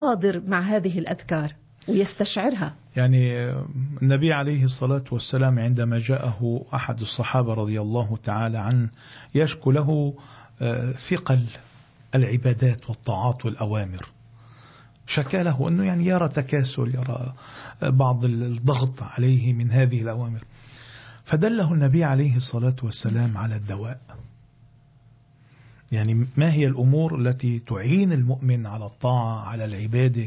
حاضر مع هذه الأذكار ويستشعرها. يعني النبي عليه الصلاة والسلام عندما جاءه أحد الصحابة رضي الله تعالى عنه يشكو له ثقل العبادات والطاعات والأوامر، شكى له أنه يعني يرى تكاسل، يرى بعض الضغط عليه من هذه الأوامر، فدله النبي عليه الصلاة والسلام على الدواء. يعني ما هي الأمور التي تعين المؤمن على الطاعة على العبادة؟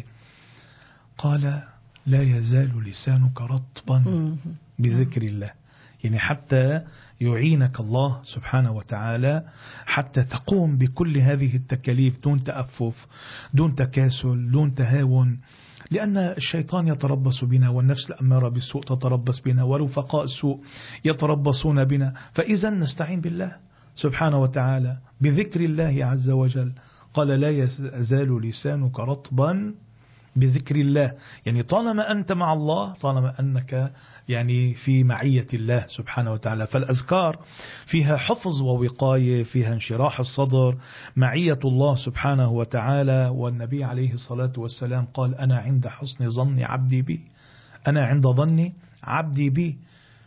قال لا يزال لسانك رطبا بذكر الله، يعني حتى يعينك الله سبحانه وتعالى حتى تقوم بكل هذه التكاليف دون تأفف، دون تكاسل، دون تهاون، لأن الشيطان يتربص بنا والنفس الأمارة بالسوء تتربص بنا ورفقاء السوء يتربصون بنا، فإذا نستعين بالله سبحانه وتعالى بذكر الله عز وجل. قال لا يزال لسانك رطبا بذكر الله، يعني طالما أنت مع الله، طالما أنك يعني في معية الله سبحانه وتعالى، فالأذكار فيها حفظ ووقاية، فيها انشراح الصدر، معية الله سبحانه وتعالى. والنبي عليه الصلاة والسلام قال أنا عند حسن ظن عبدي بي، أنا عند ظن عبدي بي،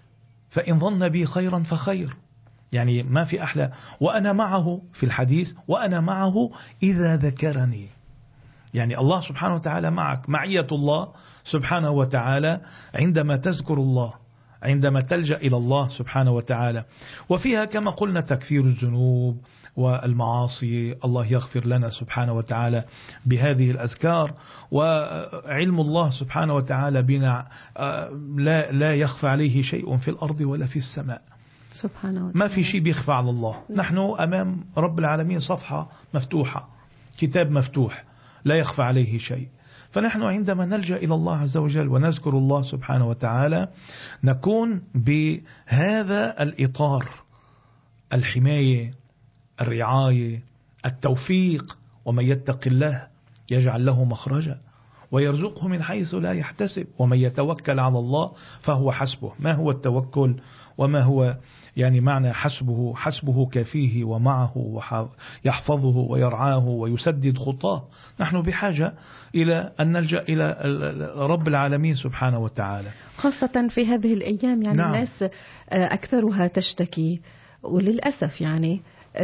فإن ظن بي خيرا فخير، يعني ما في أحلى. وأنا معه في الحديث، وأنا معه إذا ذكرني، يعني الله سبحانه وتعالى معك، معية الله سبحانه وتعالى عندما تذكر الله، عندما تلجأ إلى الله سبحانه وتعالى. وفيها كما قلنا تكفير الذنوب والمعاصي، الله يغفر لنا سبحانه وتعالى بهذه الأذكار. وعلم الله سبحانه وتعالى بنا لا يخفى عليه شيء في الأرض ولا في السماء سبحانه وتعالى، ما في شيء بيخفى على الله. نحن أمام رب العالمين صفحة مفتوحة، كتاب مفتوح لا يخفى عليه شيء. فنحن عندما نلجأ إلى الله عز وجل ونذكر الله سبحانه وتعالى نكون بهذا الإطار، الحماية، الرعاية، التوفيق. ومن يتق الله يجعل له مخرجا ويرزقه من حيث لا يحتسب ومن يتوكل على الله فهو حسبه. ما هو التوكل وما هو يعني معنى حسبه؟ حسبه كفيه ومعه يحفظه ويرعاه ويسدد خطاه. نحن بحاجة إلى أن نلجأ إلى رب العالمين سبحانه وتعالى، خاصة في هذه الأيام. يعني نعم. الناس أكثرها تشتكي وللأسف يعني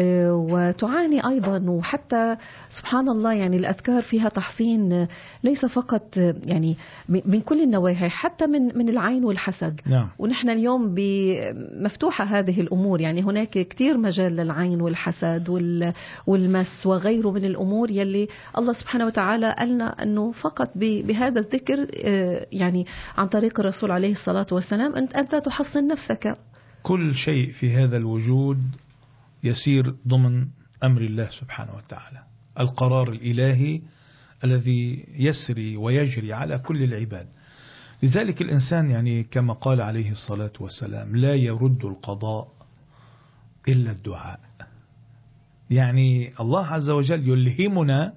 وتعاني أيضا. وحتى سبحان الله يعني الأذكار فيها تحصين ليس فقط يعني من كل النواحي، حتى من العين والحسد. نعم. ونحن اليوم مفتوحة هذه الأمور، يعني هناك كتير مجال للعين والحسد والمس وغيره من الأمور يلي الله سبحانه وتعالى قالنا أنه فقط بهذا الذكر يعني عن طريق الرسول عليه الصلاة والسلام أنت تحصن نفسك. كل شيء في هذا الوجود يسير ضمن أمر الله سبحانه وتعالى، القرار الإلهي الذي يسري ويجري على كل العباد. لذلك الإنسان يعني كما قال عليه الصلاة والسلام لا يرد القضاء إلا الدعاء. يعني الله عز وجل يلهمنا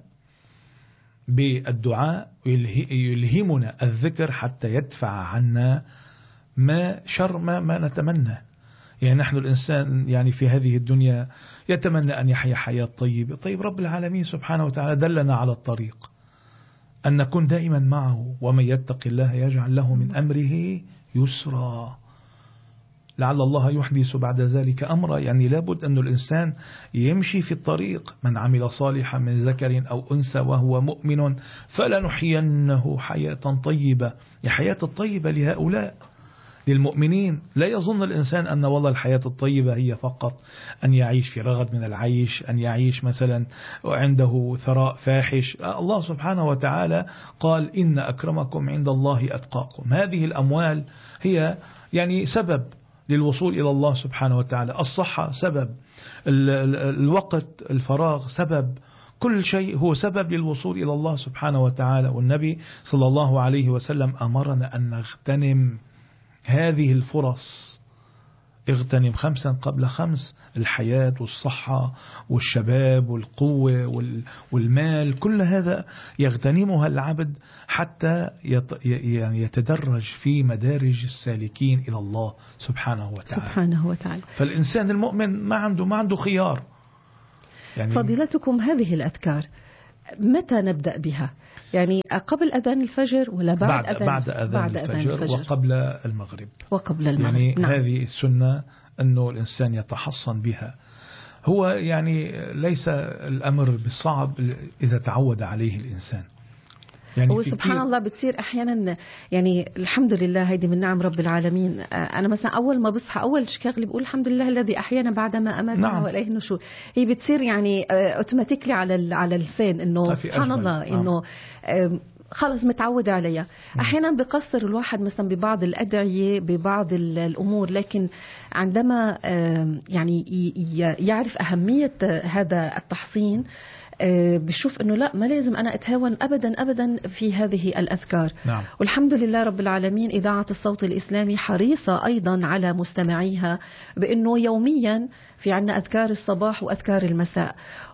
بالدعاء، يلهمنا الذكر حتى يدفع عنا ما شر ما نتمنى. يعني نحن الإنسان يعني في هذه الدنيا يتمنى أن يحيا حياة طيبة. طيب رب العالمين سبحانه وتعالى دلنا على الطريق أن نكون دائما معه، ومن يتق الله يجعل له من أمره يسرا لعل الله يحدث بعد ذلك أمرا. يعني لابد أن الإنسان يمشي في الطريق. من عمل صالحا من ذكر أو أنثى وهو مؤمن فلنحيينه حياة طيبة. الحياة الطيبة لهؤلاء للمؤمنين. لا يظن الإنسان أن والله الحياة الطيبة هي فقط أن يعيش في رغد من العيش، أن يعيش مثلا عنده ثراء فاحش. الله سبحانه وتعالى قال إن أكرمكم عند الله أتقاكم. هذه الأموال هي يعني سبب للوصول إلى الله سبحانه وتعالى، الصحة سبب، الوقت الفراغ سبب، كل شيء هو سبب للوصول إلى الله سبحانه وتعالى. والنبي صلى الله عليه وسلم أمرنا أن نغتنم هذه الفرص. اغتنم 5 قبل 5، الحياة والصحة والشباب والقوة والمال، كل هذا يغتنمها العبد حتى يعني يتدرج في مدارج السالكين إلى الله سبحانه وتعالى. فالإنسان المؤمن ما عنده خيار. يعني فضيلتكم هذه الأذكار متى نبدأ بها؟ يعني قبل أذان الفجر ولا بعد أذان الفجر وقبل المغرب. يعني نعم. هذه السنة أنه الإنسان يتحصن بها. هو يعني ليس الأمر بالصعب إذا تعود عليه الإنسان. يعني وسبحان الله بتصير أحيانا، يعني الحمد لله هيدي من نعم رب العالمين. أنا مثلا أول ما بصحى أول شغلة بقول الحمد لله الذي أحيانا بعدما أماتنا نعم. وإليه النشور. هي بتصير يعني أوتوماتيكلي على اللسان إنه سبحان الله إنه خلص متعودة عليها. أحيانا بقصر الواحد مثلا ببعض الأدعية ببعض الأمور، لكن عندما يعني يعرف أهمية هذا التحصين بشوف أنه لا، ما لازم أنا أتهاون أبدا في هذه الأذكار. نعم. والحمد لله رب العالمين إذاعة الصوت الإسلامي حريصة أيضا على مستمعيها بأنه يوميا في عنا أذكار الصباح وأذكار المساء.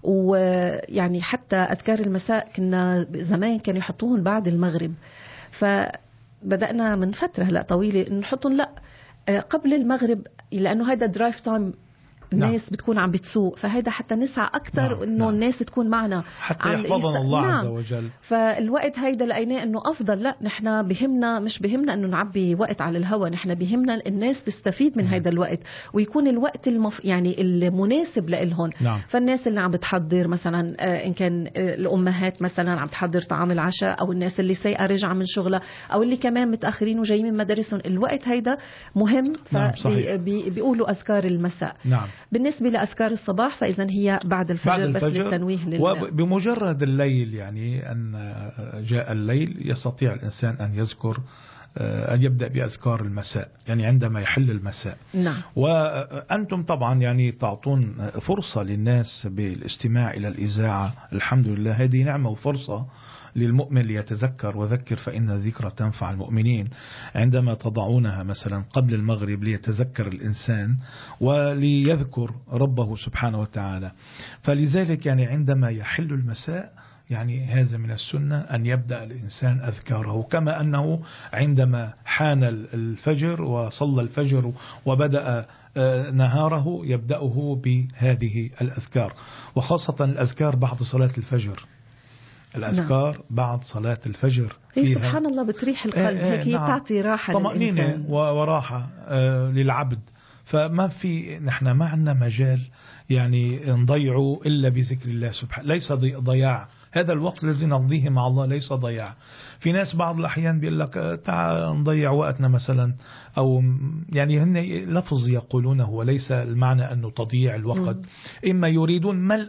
ويعني حتى أذكار المساء كنا زمان كانوا يحطوهم بعد المغرب، فبدأنا من فترة لا طويلة نحطهم لا قبل المغرب، لأنه هذا درايف تايم الناس نعم. بتكون عم بتسوق، فهيدا حتى نسعى أكثر. نعم. إنه نعم. الناس تكون معنا حتى يحفظنا الله نعم. عز وجل. فالوقت هيدا لقيناه إنه أفضل. لا نحن بهمنا، مش بهمنا إنه نعبي وقت على الهوا، نحن بهمنا الناس تستفيد من هيدا الوقت ويكون الوقت يعني المناسب لإلهم. نعم. فالناس اللي عم بتحضر مثلا إن كان الأمهات مثلا عم تحضر طعام العشاء، أو الناس اللي سايقة رجع من شغلها، أو اللي كمان متأخرين وجايين من مدارسهم، الوقت هيدا مهم. فبيقولوا أذكار المساء. نعم. بالنسبة لأذكار الصباح فإذا هي بعد الفجر بس للتنويه وبمجرد الليل، يعني أن جاء الليل يستطيع الإنسان أن يذكر أن يبدأ بأذكار المساء، يعني عندما يحل المساء. نعم. وأنتم طبعا يعني تعطون فرصة للناس بالاستماع إلى الإذاعة. الحمد لله هذه نعمة وفرصة للمؤمن ليتذكر، وذكر فإن الذكرى تنفع المؤمنين. عندما تضعونها مثلا قبل المغرب ليتذكر الإنسان وليذكر ربه سبحانه وتعالى. فلذلك يعني عندما يحل المساء يعني هذا من السنة أن يبدأ الإنسان أذكاره، كما أنه عندما حان الفجر وصلى الفجر وبدأ نهاره يبدأه بهذه الأذكار، وخاصة الأذكار بعد صلاة الفجر. الأذكار بعد صلاة الفجر هي سبحان الله بتريح القلب. هيك هي تعطي راحة طمأنينة وراحة للعبد. فما في نحن ما عندنا مجال يعني نضيعه إلا بذكر الله سبحانه. ليس ضياع هذا الوقت الذي نقضيه مع الله، ليس ضياع. في ناس بعض الأحيان بيقول لك تعال نضيع وقتنا مثلا، أو يعني هن لفظ يقولونه وليس المعنى أنه تضييع الوقت. إما يريدون ملء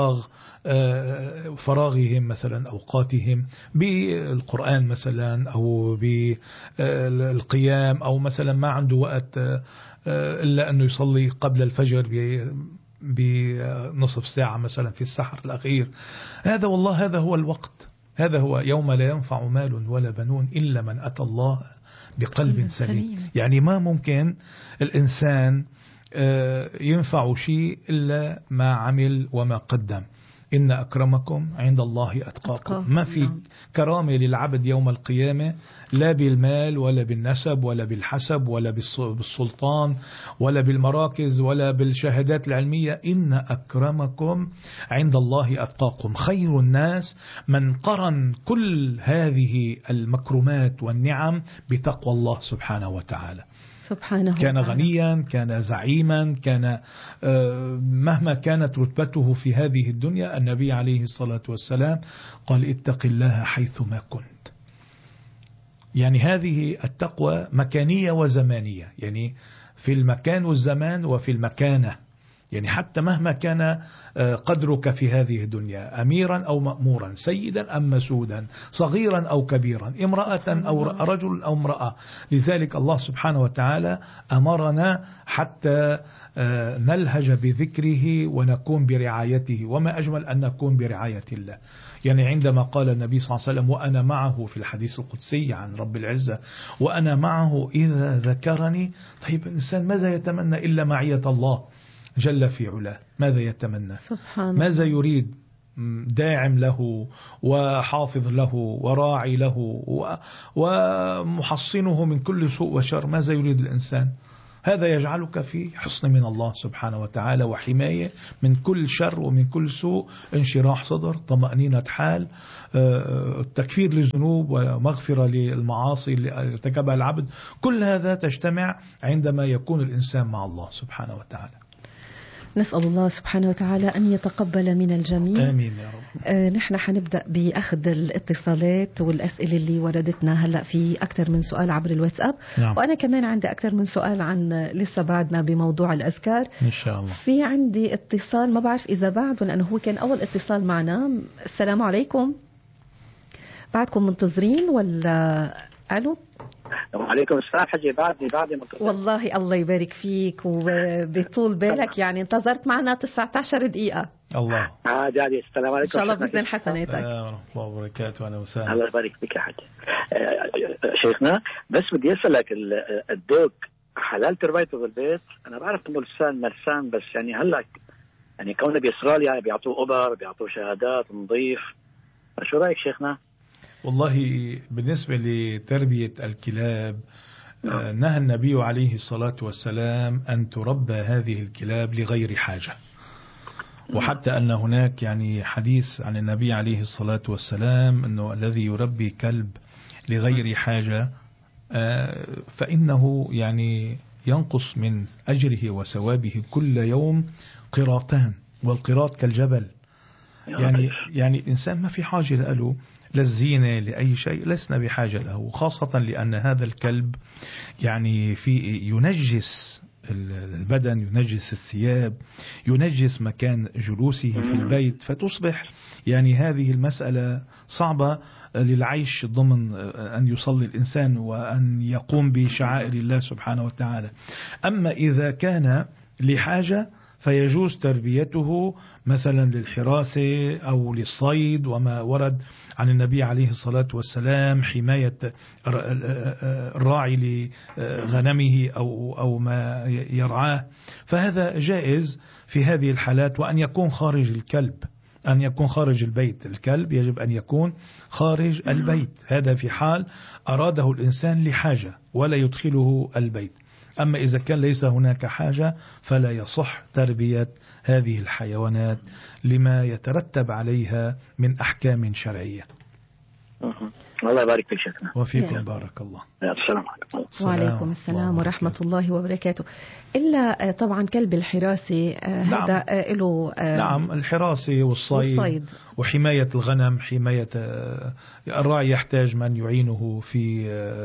فراغهم مثلا أوقاتهم بالقرآن مثلا، أو بالقيام، أو مثلا ما عنده وقت إلا أنه يصلي قبل الفجر بنصف ساعة مثلا في السحر الأخير. هذا والله هذا هو الوقت، هذا هو يوم لا ينفع مال ولا بنون إلا من أتى الله بقلب سليم. يعني ما ممكن الإنسان ينفع شيء إلا ما عمل وما قدم. إن أكرمكم عند الله أتقاكم. ما في كرامة للعبد يوم القيامة، لا بالمال ولا بالنسب ولا بالحسب ولا بالسلطان ولا بالمراكز ولا بالشهادات العلمية. إن أكرمكم عند الله أتقاكم. خير الناس من قرن كل هذه المكرمات والنعم بتقوى الله سبحانه وتعالى. كان غنيا، كان زعيما، كان مهما كانت رتبته في هذه الدنيا، النبي عليه الصلاة والسلام قال اتق الله حيثما كنت. يعني هذه التقوى مكانية وزمانية، يعني في المكان والزمان وفي المكانة. يعني حتى مهما كان قدرك في هذه الدنيا، أميرا أو مأمورا، سيدا أم مسودا، صغيرا أو كبيرا، امرأة أو رجل أو امرأة. لذلك الله سبحانه وتعالى أمرنا حتى نلهج بذكره ونكون برعايته. وما أجمل أن نكون برعاية الله. يعني عندما قال النبي صلى الله عليه وسلم وأنا معه في الحديث القدسي عن رب العزة، وأنا معه إذا ذكرني. طيب الإنسان ماذا يتمنى إلا معية الله جل في علاه؟ ماذا يتمنى؟ ماذا يريد؟ داعم له وحافظ له وراعي له ومحصنه من كل سوء وشر. ماذا يريد الإنسان؟ هذا يجعلك في حصن من الله سبحانه وتعالى وحماية من كل شر ومن كل سوء، انشراح صدر، طمأنينة حال، تكفير للذنوب ومغفرة للمعاصي اللي ارتكبها العبد. كل هذا تجتمع عندما يكون الإنسان مع الله سبحانه وتعالى. نسأل الله سبحانه وتعالى أن يتقبل من الجميع. آمين يا رب. نحن حنبدأ بأخذ الاتصالات والأسئلة اللي وردتنا هلأ. في أكثر من سؤال عبر الواتساب. نعم. وأنا كمان عندي أكثر من سؤال عن لسه بعدنا بموضوع الأذكار إن شاء الله. في عندي اتصال، ما بعرف إذا بعد لأنه هو كان أول اتصال معنا. السلام عليكم، بعدكم منتظرين ولا؟ ألو. وعليكم السلام حجي. بعدني والله الله يبارك فيك وبطول بالك، يعني انتظرت معنا 19 دقيقة. الله. عادي. السلام عليكم. إن شاء الله بإذن حسناتك. ورحمة الله وبركاته. أهلا وسهلا. الله يبارك فيك يا حجي. شيخنا بس بدي أسألك، الدوق حلال تربيته بالبيت؟ أنا بعرف إنه لسان مرسان، بس يعني هلا يعني كونه بإسرائيل يعني بيعطوه أبر، بيعطوه شهادات نظيف، شو رأيك شيخنا؟ والله بالنسبة لتربية الكلاب نهى النبي عليه الصلاة والسلام أن تربى هذه الكلاب لغير حاجة. وحتى أن هناك يعني حديث عن النبي عليه الصلاة والسلام أنه الذي يربي كلب لغير حاجة فإنه يعني ينقص من أجره وثوابه كل يوم قراطان، والقراط كالجبل. يعني الإنسان ما في حاجة له للزينة لأي شيء، لسنا بحاجة له، خاصة لأن هذا الكلب يعني في ينجس البدن، ينجس الثياب، ينجس مكان جلوسه في البيت، فتصبح يعني هذه المسألة صعبة للعيش ضمن أن يصلي الإنسان وأن يقوم بشعائر الله سبحانه وتعالى. أما إذا كان لحاجة فيجوز تربيته مثلا للحراسة أو للصيد، وما ورد عن النبي عليه الصلاة والسلام حماية الراعي لغنمه أو ما يرعاه، فهذا جائز في هذه الحالات. وأن يكون خارج الكلب، أن يكون خارج البيت، الكلب يجب أن يكون خارج البيت، هذا في حال أراده الإنسان لحاجة ولا يدخله البيت. أما إذا كان ليس هناك حاجة فلا يصح تربية هذه الحيوانات لما يترتب عليها من أحكام شرعية. الله يبارك فيك شيخنا. وفيكم بارك الله. السلام عليكم. وعليكم السلام ورحمة الله وبركاته. إلا طبعا كلب الحراسة هذا له نعم، الحراسة والصيد وحماية الغنم، حماية الراعي يحتاج من يعينه في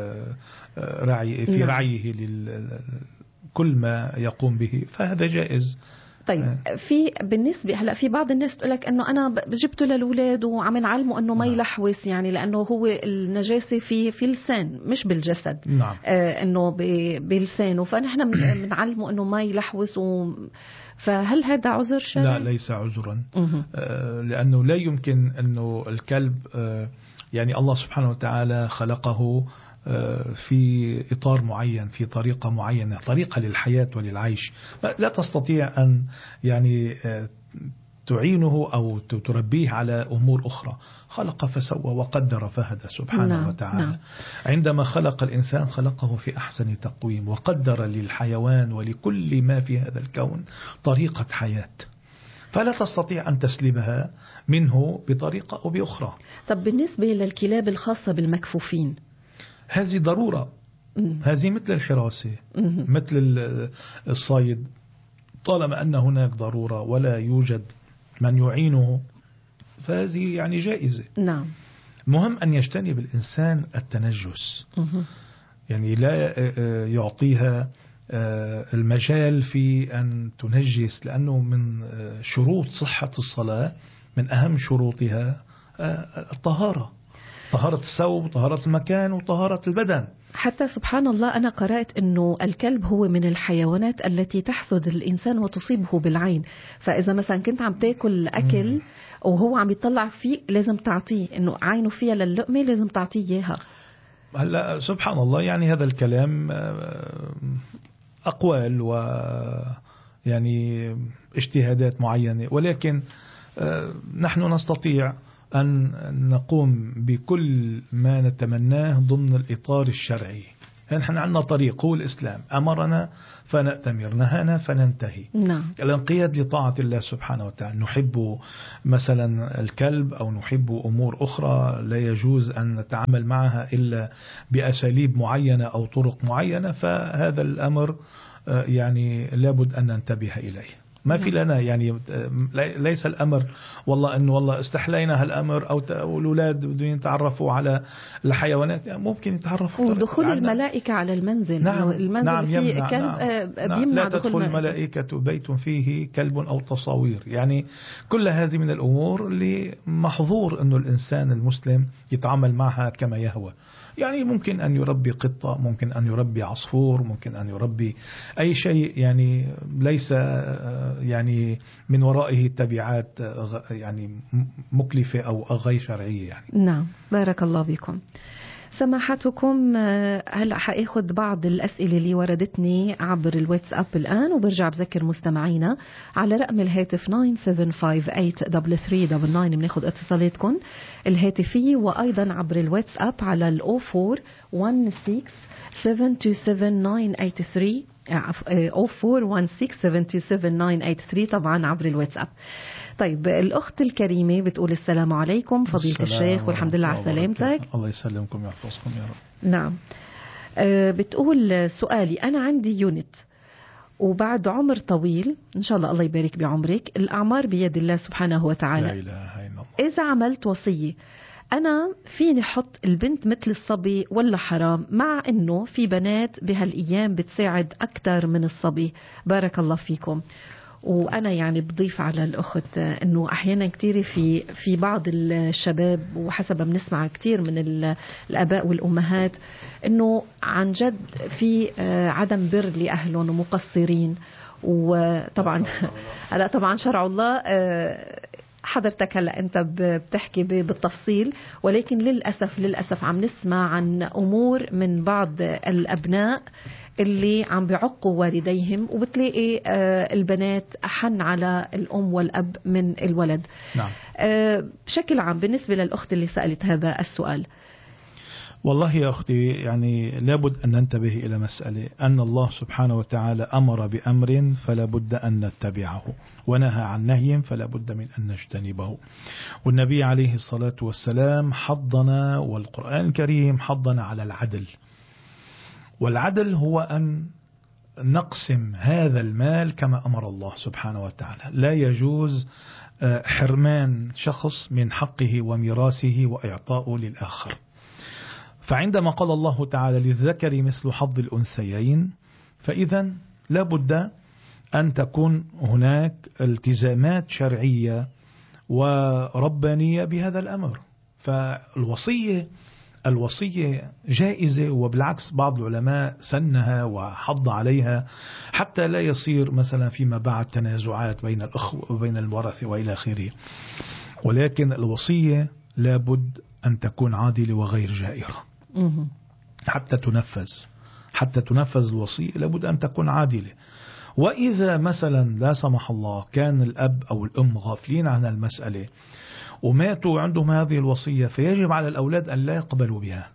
رعيه كل ما يقوم به، فهذا جائز. طيب في بالنسبة هلا في بعض الناس تقول لك انه انا جبته للأولاد وعم نعلمه انه ما يلحوس، يعني لانه هو النجاسة في اللسان مش بالجسد. نعم. انه بلسانه، فنحن بنعلمه انه ما يلحوس فهل هذا عذر شرعي؟ لا، ليس عذرا. لانه لا يمكن انه الكلب يعني الله سبحانه وتعالى خلقه في إطار معين، في طريقة معينة، طريقة للحياة وللعيش. لا تستطيع أن يعني تعينه أو تربيه على أمور أخرى. خلق فسوى وقدر فهدى سبحانه وتعالى. عندما خلق الإنسان خلقه في أحسن تقويم، وقدر للحيوان ولكل ما في هذا الكون طريقة حياة، فلا تستطيع أن تسلبها منه بطريقة أو بأخرى. طب بالنسبة للكلاب الخاصة بالمكفوفين، هذه ضرورة. هذه مثل الحراسة، مثل الصيد، طالما أن هناك ضرورة ولا يوجد من يعينه فهذه يعني جائزة. نعم. مهم أن يجتنب الإنسان التنجس، يعني لا يعطيها المجال في أن تنجس، لأنه من شروط صحة الصلاة، من أهم شروطها الطهارة، طهارة الثوب، طهارة المكان، وطهارة البدن. حتى سبحان الله أنا قرأت أنه الكلب هو من الحيوانات التي تحسد الإنسان وتصيبه بالعين، فإذا مثلا كنت عم تاكل أكل وهو عم يطلع فيه لازم تعطيه، أنه عينه فيها للقمة لازم تعطيه إياها. هلا سبحان الله، يعني هذا الكلام أقوال ويعني اجتهادات معينة، ولكن نحن نستطيع أن نقوم بكل ما نتمناه ضمن الإطار الشرعي. نحن عندنا طريق، هو الإسلام، أمرنا فنأتمر، نهانا فننتهي. نعم. الانقياد لطاعة الله سبحانه وتعالى. نحب مثلا الكلب أو نحب أمور أخرى لا يجوز أن نتعامل معها إلا بأساليب معينة أو طرق معينة، فهذا الأمر يعني لابد أن ننتبه إليه. ما في لنا يعني ليس الأمر والله أنه والله استحلينا هالأمر أو الأولاد بدهم يتعرفوا على الحيوانات، يعني ممكن يتعرفوا. ودخول الملائكة على المنزل. نعم. المنزل نعم فيه يمنع. كلب. نعم. بيمنع لا تدخل الملائكة بيت فيه كلب أو تصاوير. يعني كل هذه من الأمور اللي محظور أنه الإنسان المسلم يتعامل معها كما يهوى. يعني ممكن أن يربي قطة، ممكن أن يربي عصفور، ممكن أن يربي أي شيء يعني ليس يعني من ورائه تبعات يعني مكلفة أو غير شرعية يعني. نعم. بارك الله بكم. سماحتكم هلأ حأخذ بعض الأسئلة اللي وردتني عبر الواتساب الآن، وبرجع بذكر مستمعينا على رقم الهاتف 97583399 بناخذ اتصالاتكم الهاتفية، وأيضا عبر الواتساب على 0416727983 طبعا عبر الواتساب. طيب الأخت الكريمة بتقول السلام عليكم فضيلة الشيخ، والحمد لله على سلامتك. الله يسلمكم ويحفظكم يا رب. نعم. بتقول سؤالي، أنا عندي يونت وبعد عمر طويل إن شاء الله يبارك بعمرك، الأعمار بيد الله سبحانه وتعالى. لا إله إلا الله. إذا عملت وصية أنا فيني حط البنت مثل الصبي ولا حرام، مع أنه في بنات بهالأيام بتساعد أكثر من الصبي؟ بارك الله فيكم. وأنا يعني بضيف على الأخت أنه أحيانا كتير في بعض الشباب، وحسب ما بنسمع كتير من الآباء والأمهات، أنه عن جد في عدم بر لأهلهم ومقصرين. وطبعا هلا طبعا شرع الله حضرتك هلا انت بتحكي بالتفصيل، ولكن للاسف عم نسمع عن امور من بعض الابناء اللي عم بيعقوا والديهم، وبتلاقي البنات أحن على الأم والأب من الولد. نعم. بشكل عام بالنسبة للأخت اللي سألت هذا السؤال، والله يا أختي يعني لابد أن ننتبه إلى مسألة، أن الله سبحانه وتعالى أمر بأمر فلا بد أن نتبعه، ونهى عن نهي فلا بد من أن نجتنبه. والنبي عليه الصلاة والسلام حضنا، والقرآن الكريم حضنا على العدل. والعدل هو أن نقسم هذا المال كما أمر الله سبحانه وتعالى. لا يجوز حرمان شخص من حقه وميراثه وإعطاؤه للآخر. فعندما قال الله تعالى للذكر مثل حظ الأنثيين، فإذا لابد أن تكون هناك التزامات شرعية وربانية بهذا الأمر. فالوصية جائزة، وبالعكس بعض العلماء سنها وحض عليها حتى لا يصير مثلا فيما بعد تنازعات بين الأخوة وبين الورثة وإلى آخره. ولكن الوصية لابد أن تكون عادلة وغير جائرة حتى تنفذ الوصية لابد أن تكون عادلة. وإذا مثلا لا سمح الله كان الأب أو الأم غافلين عن المسألة وماتوا عندهم هذه الوصية، فيجب على الأولاد أن لا يقبلوا بها،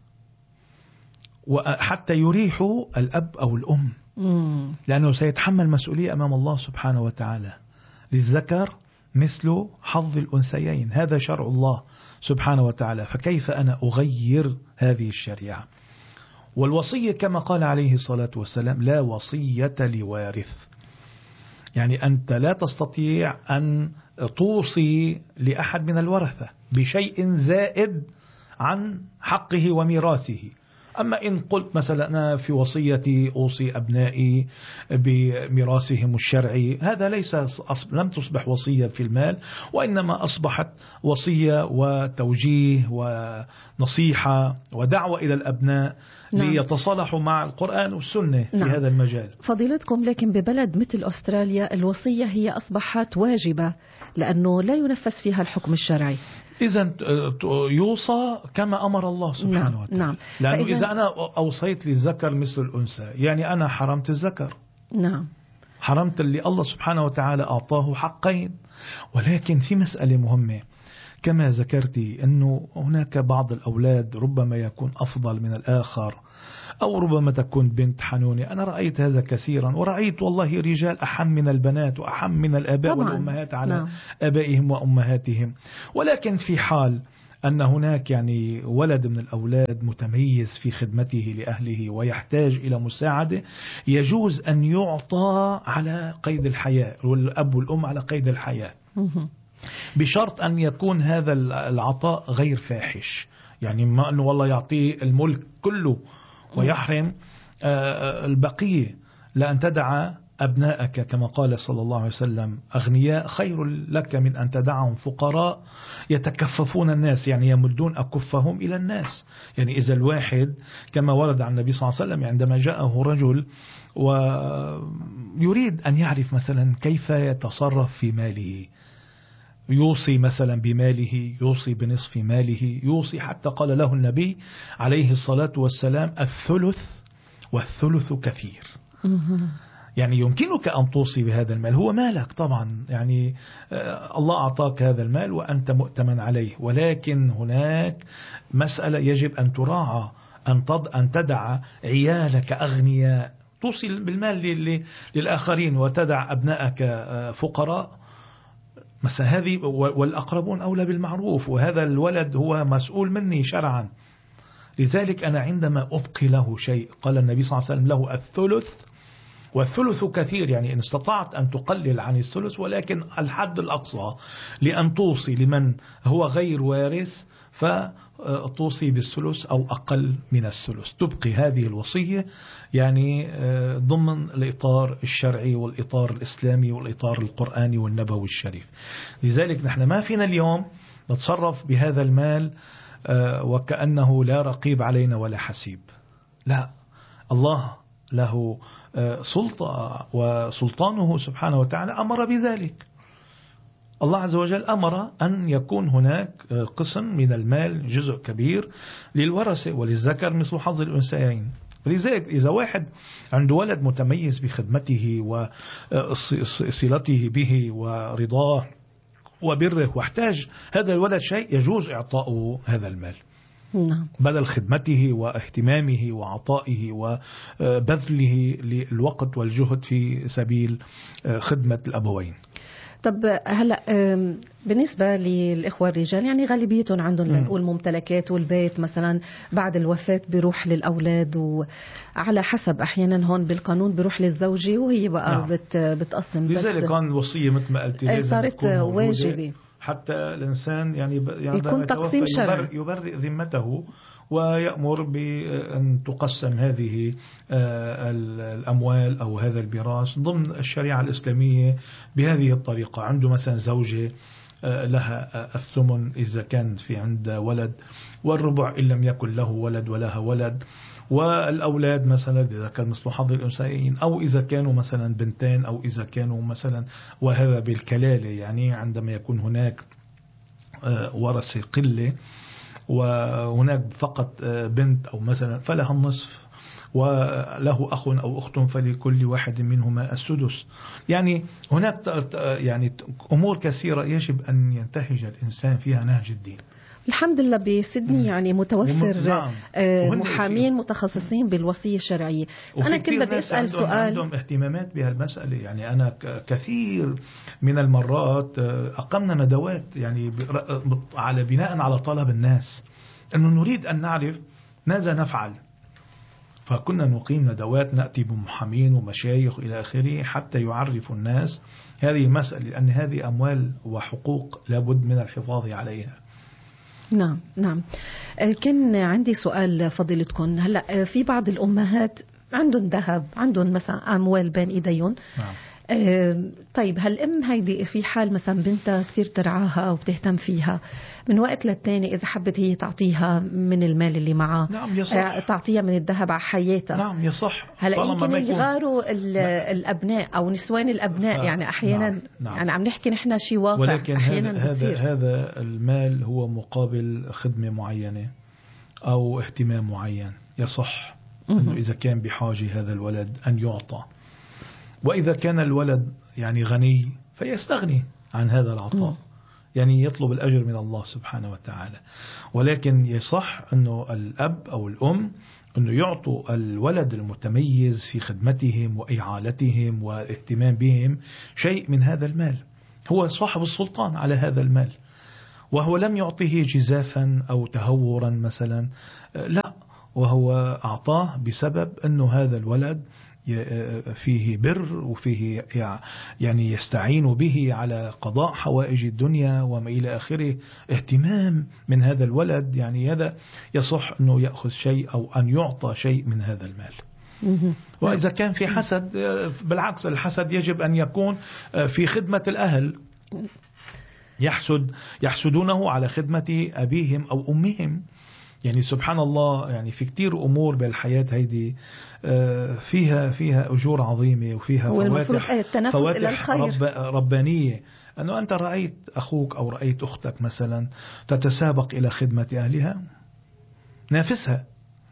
وحتى يريحوا الأب أو الأم، لأنه سيتحمل مسؤولية أمام الله سبحانه وتعالى. للذكر مثل حظ الأنثيين، هذا شرع الله سبحانه وتعالى، فكيف أنا أغير هذه الشريعة؟ والوصية كما قال عليه الصلاة والسلام لا وصية لوارث، يعني أنت لا تستطيع أن توصي لأحد من الورثة بشيء زائد عن حقه وميراثه. أما إن قلت مثلا أنا في وصيتي أوصي أبنائي بميراثهم الشرعي، هذا لم تصبح وصية في المال، وإنما أصبحت وصية وتوجيه ونصيحة ودعوة إلى الأبناء ليتصالحوا مع القرآن والسنة في هذا المجال. فضيلتكم، لكن ببلد مثل أستراليا الوصية هي أصبحت واجبة لأنه لا ينفذ فيها الحكم الشرعي. إذا يوصى كما أمر الله سبحانه وتعالى. نعم. لأنه إذا أنا أوصيت للذكر مثل الأنثى، يعني أنا حرمت الذكر. نعم. حرمت اللي الله سبحانه وتعالى أعطاه حقين. ولكن في مسألة مهمة، كما ذكرتي أنه هناك بعض الأولاد ربما يكون أفضل من الآخر، أو ربما تكون بنت حنونة. أنا رأيت هذا كثيرا، ورأيت والله رجال أحم من البنات وأحم من الآباء والأمهات على آبائهم وأمهاتهم. ولكن في حال أن هناك يعني ولد من الأولاد متميز في خدمته لأهله ويحتاج إلى مساعدة، يجوز أن يعطى على قيد الحياة، والأب والأم على قيد الحياة، بشرط أن يكون هذا العطاء غير فاحش. يعني ما أنه والله يعطيه الملك كله ويحرم البقية. لأن تدع أبناءك كما قال صلى الله عليه وسلم أغنياء خير لك من أن تدعهم فقراء يتكففون الناس، يعني يمدون أكفهم إلى الناس. يعني إذا الواحد كما ورد عن النبي صلى الله عليه وسلم عندما جاءه رجل ويريد أن يعرف مثلا كيف يتصرف في ماله، يوصي مثلا بماله، يوصي بنصف ماله، يوصي حتى قال له النبي عليه الصلاة والسلام الثلث والثلث كثير. يعني يمكنك أن توصي بهذا المال، هو مالك طبعا، يعني الله أعطاك هذا المال وأنت مؤتمن عليه، ولكن هناك مسألة يجب أن تراعى، أن تدع عيالك أغنياء، توصي بالمال للآخرين وتدع أبنائك فقراء مثلا. هذه والأقربون أولى بالمعروف، وهذا الولد هو مسؤول مني شرعا. لذلك أنا عندما أبقي له شيء، قال النبي صلى الله عليه وسلم له الثلث والثلث كثير، يعني إن استطعت أن تقلل عن الثلث، ولكن الحد الأقصى لأن توصي لمن هو غير وارث فتوصي بالثلث أو أقل من الثلث. تبقي هذه الوصية يعني ضمن الإطار الشرعي والإطار الإسلامي والإطار القرآني والنبوي الشريف. لذلك نحن ما فينا اليوم نتصرف بهذا المال وكأنه لا رقيب علينا ولا حسيب. لا، الله له سلطة، وسلطانه سبحانه وتعالى أمر بذلك. الله عز وجل أمر أن يكون هناك قسم من المال، جزء كبير للورثة وللذكر مثل حظ الأنثيين. لذلك إذا واحد عنده ولد متميز بخدمته وصلته به ورضاه وبره، واحتاج هذا الولد شيء، يجوز إعطاؤه هذا المال بدل خدمته واهتمامه وعطائه وبذله للوقت والجهد في سبيل خدمة الأبوين. طب هلا بالنسبة للإخوة الرجال، يعني غالبيتهم عندهم لنقول ممتلكات، والبيت مثلا بعد الوفاة بيروح للأولاد، وعلى حسب أحيانا هون بالقانون بيروح للزوجة وهي بقى بتقسم. لذلك كان الوصية مثل ما قلت صارت واجبة حتى الإنسان يعني يكون تقسيم شرعي يبرئ ذمته ويأمر بأن تقسم هذه الأموال أو هذا البراس ضمن الشريعة الإسلامية بهذه الطريقة. عنده مثلا زوجة لها الثمن إذا كان في عند ولد، والربع إن لم يكن له ولد ولها ولد، والأولاد مثلا إذا كان مثل حظ الأنثيين، أو إذا كانوا مثلا بنتين، أو إذا كانوا مثلا، وهذا بالكلالة يعني عندما يكون هناك ورثة قلة وهناك فقط بنت أو مثلا فلها النصف، وله أخ أو أخت فلكل واحد منهما السدس. يعني هناك يعني أمور كثيرة يجب أن ينتهج الإنسان فيها نهج الدين. الحمد لله بسيدني يعني متوفر محامين متخصصين بالوصية الشرعية. أنا كنت بدي أسأل سؤال، عندهم اهتمامات بهالمسألة. يعني أنا كثير من المرات أقمنا ندوات يعني على بناء على طلب الناس أنه نريد أن نعرف ماذا نفعل، فكنا نقيم ندوات، نأتي بمحامين ومشايخ إلى آخره حتى يعرفوا الناس هذه المسألة، لأن هذه أموال وحقوق لابد من الحفاظ عليها. نعم نعم. كان عندي سؤال فضيلتكم. هلأ في بعض الأمهات عندهم ذهب، عندهم مثلا أموال بين إيديهم. نعم. طيب هالأم هيدي في حال مثلا بنتها كتير ترعاها وبتهتم فيها، من وقت للتاني إذا حبت هي تعطيها من المال اللي معها، نعم يصح، تعطيها من الذهب على حياتها، نعم يصح. هلا يمكن يغاروا الأبناء أو نسوان الأبناء، يعني أحيانا نعم. يعني عم نحكي نحن شيء واقع، ولكن أحيانا هذا المال هو مقابل خدمة معينة أو اهتمام معين. يصح أنه إذا كان بحاجة هذا الولد أن يعطى، وإذا كان الولد يعني غني فيستغني عن هذا العطاء. يعني يطلب الأجر من الله سبحانه وتعالى. ولكن يصح أنه الأب أو الأم أنه يعطوا الولد المتميز في خدمتهم وإعالتهم والاهتمام بهم شيء من هذا المال. هو صاحب السلطان على هذا المال، وهو لم يعطيه جزافا أو تهورا مثلا، لا، وهو أعطاه بسبب أنه هذا الولد فيه بر وفيه يعني يستعين به على قضاء حوائج الدنيا وما إلى آخره، اهتمام من هذا الولد. يعني هذا يصح أنه يأخذ شيء أو أن يعطى شيء من هذا المال. وإذا كان في حسد، بالعكس الحسد يجب أن يكون في خدمة الأهل، يحسدونه على خدمة أبيهم أو أمهم. يعني سبحان الله، يعني في كتير أمور بالحياة هيدي فيها أجور عظيمة وفيها فواتح ربانية. أنه أنت رأيت أخوك أو رأيت أختك مثلا تتسابق إلى خدمة أهلها، نافسها،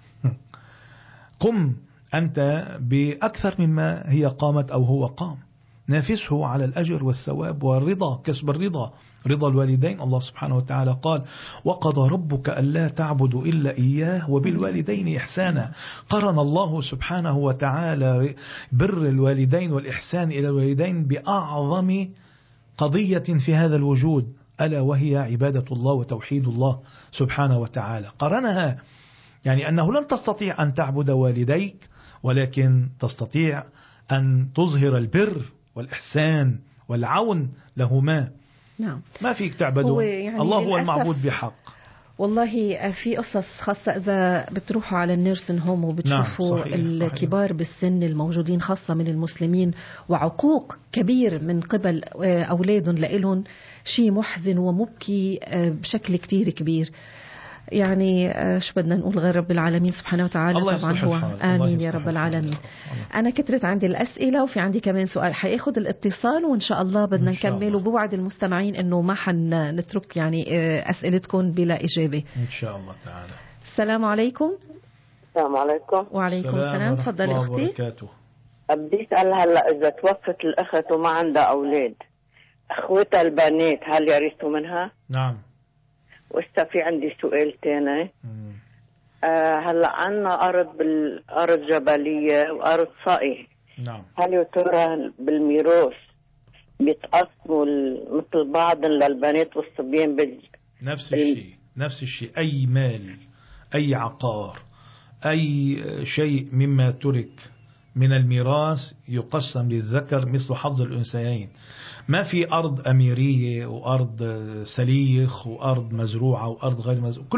قم أنت بأكثر مما هي قامت أو هو قام، نافسه على الأجر والثواب والرضا، كسب الرضا، رضا الوالدين. الله سبحانه وتعالى قال: وقضى ربك ألا تعبدوا إلا إياه وبالوالدين إحسانا. قرن الله سبحانه وتعالى بر الوالدين والإحسان إلى الوالدين بأعظم قضية في هذا الوجود، ألا وهي عبادة الله وتوحيد الله سبحانه وتعالى. قرنها، يعني أنه لن تستطيع أن تعبد والديك، ولكن تستطيع أن تظهر البر والإحسان والعون لهما. نعم. ما فيك تعبدون، يعني الله هو المعبود بحق. والله في قصص خاصة إذا بتروحوا على النيرسن هوم وبتشوفوا نعم، صحيح، الكبار صحيح. بالسن الموجودين خاصة من المسلمين، وعقوق كبير من قبل أولادهم لإلهم، شيء محزن ومبكي بشكل كتير كبير. يعني شو بدنا نقول غير رب العالمين سبحانه وتعالى طبعا هو آمين يا رب العالمين. أنا كترت عندي الأسئلة وفي عندي كمان سؤال حياخد الاتصال، وإن شاء الله بدنا نكمل، وبوعد المستمعين إنه ما حنترك يعني أسئلتكم بلا إجابة إن شاء الله تعالى. السلام عليكم. السلام عليكم. وعليكم السلام. تفضلي أختي. بدي أسأل هلا إذا توفت الأخت وما عندها أولاد، أخوتها البنات هل يرثوا منها؟ نعم. وإستا في عندي سؤال تاني. هلا عنا أرض جبلية وأرض صائي. نعم. هل يا ترى بالميراث بيتقسموا مثل بعض للبنات والصبيان؟ نفس الشيء. أي مال، أي عقار، أي شيء مما ترك من الميراث يقسم للذكر مثل حظ الأنثيين. ما في أرض أميرية وأرض سليخ وأرض مزروعة وأرض غير مزروعة،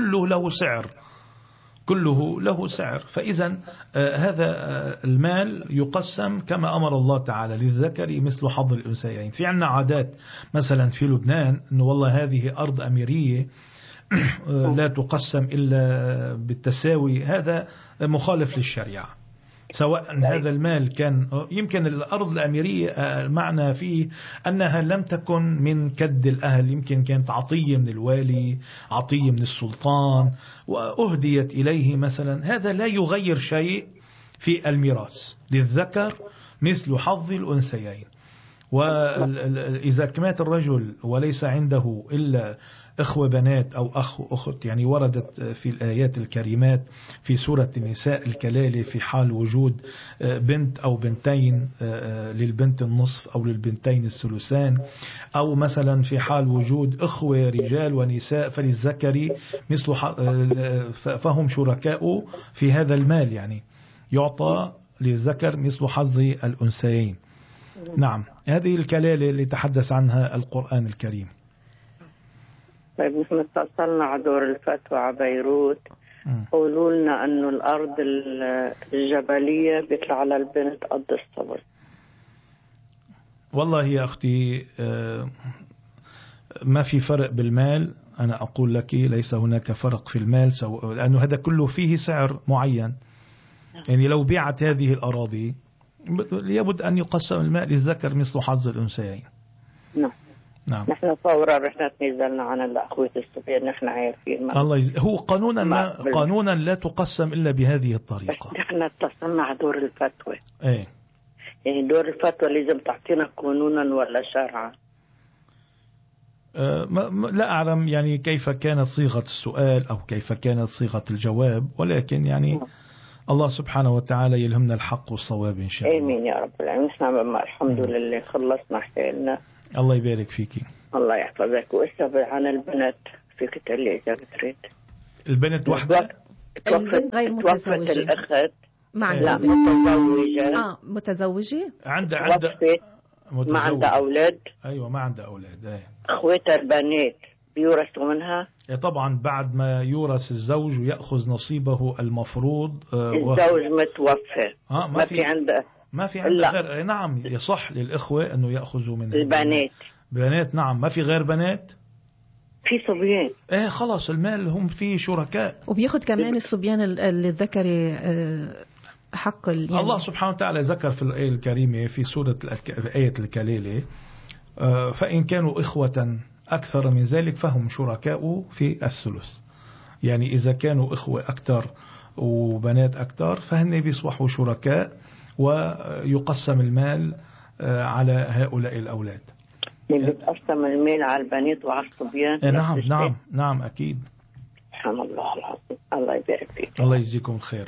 كله له سعر. فإذا هذا المال يقسم كما أمر الله تعالى للذكر مثل حظ الأنثيين. في عنا عادات مثلا في لبنان أنه والله هذه أرض أميرية لا تقسم إلا بالتساوي، هذا مخالف للشريعة. سواء هذا المال كان، يمكن الأرض الأميرية المعنى فيه أنها لم تكن من كد الأهل، يمكن كانت عطية من الوالي، عطية من السلطان وأهديت إليه مثلا، هذا لا يغير شيء في الميراث، للذكر مثل حظ الأنثيين. وإذا مات الرجل وليس عنده إلا إخوة بنات أو أخ وأخت، يعني وردت في الآيات الكريمات في سورة النساء الكلالة في حال وجود بنت أو بنتين للبنت النصف أو للبنتين الثلثان، أو مثلا في حال وجود إخوة رجال ونساء فللذكر مثل فهم شركاء في هذا المال، يعني يعطى للذكر مثل حظ الأنثيين. نعم، هذه الكلالة اللي تحدث عنها القرآن الكريم. طيب نحن اتصلنا على دور الفتوى على بيروت، قولوا لنا أنه الأرض الجبلية بيطلع على البنت قد الصبر. والله يا أختي ما في فرق بالمال. أنا أقول لك ليس هناك فرق في المال، لأنه هذا كله فيه سعر معين. يعني لو بيعت هذه الأراضي لابد أن يقسم المال للذكر مثل حظ الأنثيين. نعم. نحن فورا رحنا تنزلنا عن الأخوة الصبيان، نحن عارفين هو قانونا لا تقسم إلا بهذه الطريقة. نحن اتصلنا على دور الفتوى. ايه، يعني دور الفتوى لازم تعطينا قانونا ولا شرعا؟ لا أعلم يعني كيف كانت صيغة السؤال أو كيف كانت صيغة الجواب، ولكن يعني الله سبحانه وتعالى يلهمنا الحق والصواب إن شاء الله. آمين يا رب العالمين. الحمد لله خلصنا حسابنا. الله يبارك فيكي. الله يحفظك. واسأل عن البنت فيك تقلي إذا بتريد. البنت واحدة البنت غير متزوجة. الأخت لا متزوجة. متزوجة ما عندها أولاد. أيوة ما عندها أولاد. أخواتها البنات بيورثوا منها. طبعا بعد ما يورث الزوج ويأخذ نصيبه المفروض. الزوج متوفى. ما في عنده غير. نعم يصح للإخوة أنه يأخذوا من البنات. نعم ما في غير بنات. في صبيان. خلاص المال هم فيه شركاء. وبياخذ كمان الصبيان الذكري حق يعني. الله سبحانه وتعالى ذكر في الآية الكريمة في سورة آية الكلالة فإن كانوا إخوة أكثر من ذلك فهم شركاء في الثلث. يعني إذا كانوا إخوة أكثر وبنات أكثر فهن بيصبحوا شركاء ويقسم المال على هؤلاء الأولاد. بتقسم المال على البنات وعلى الصبيان. نعم أكيد. سبحان الله العظيم. الله يبارك فيك. الله يجزيكم الخير.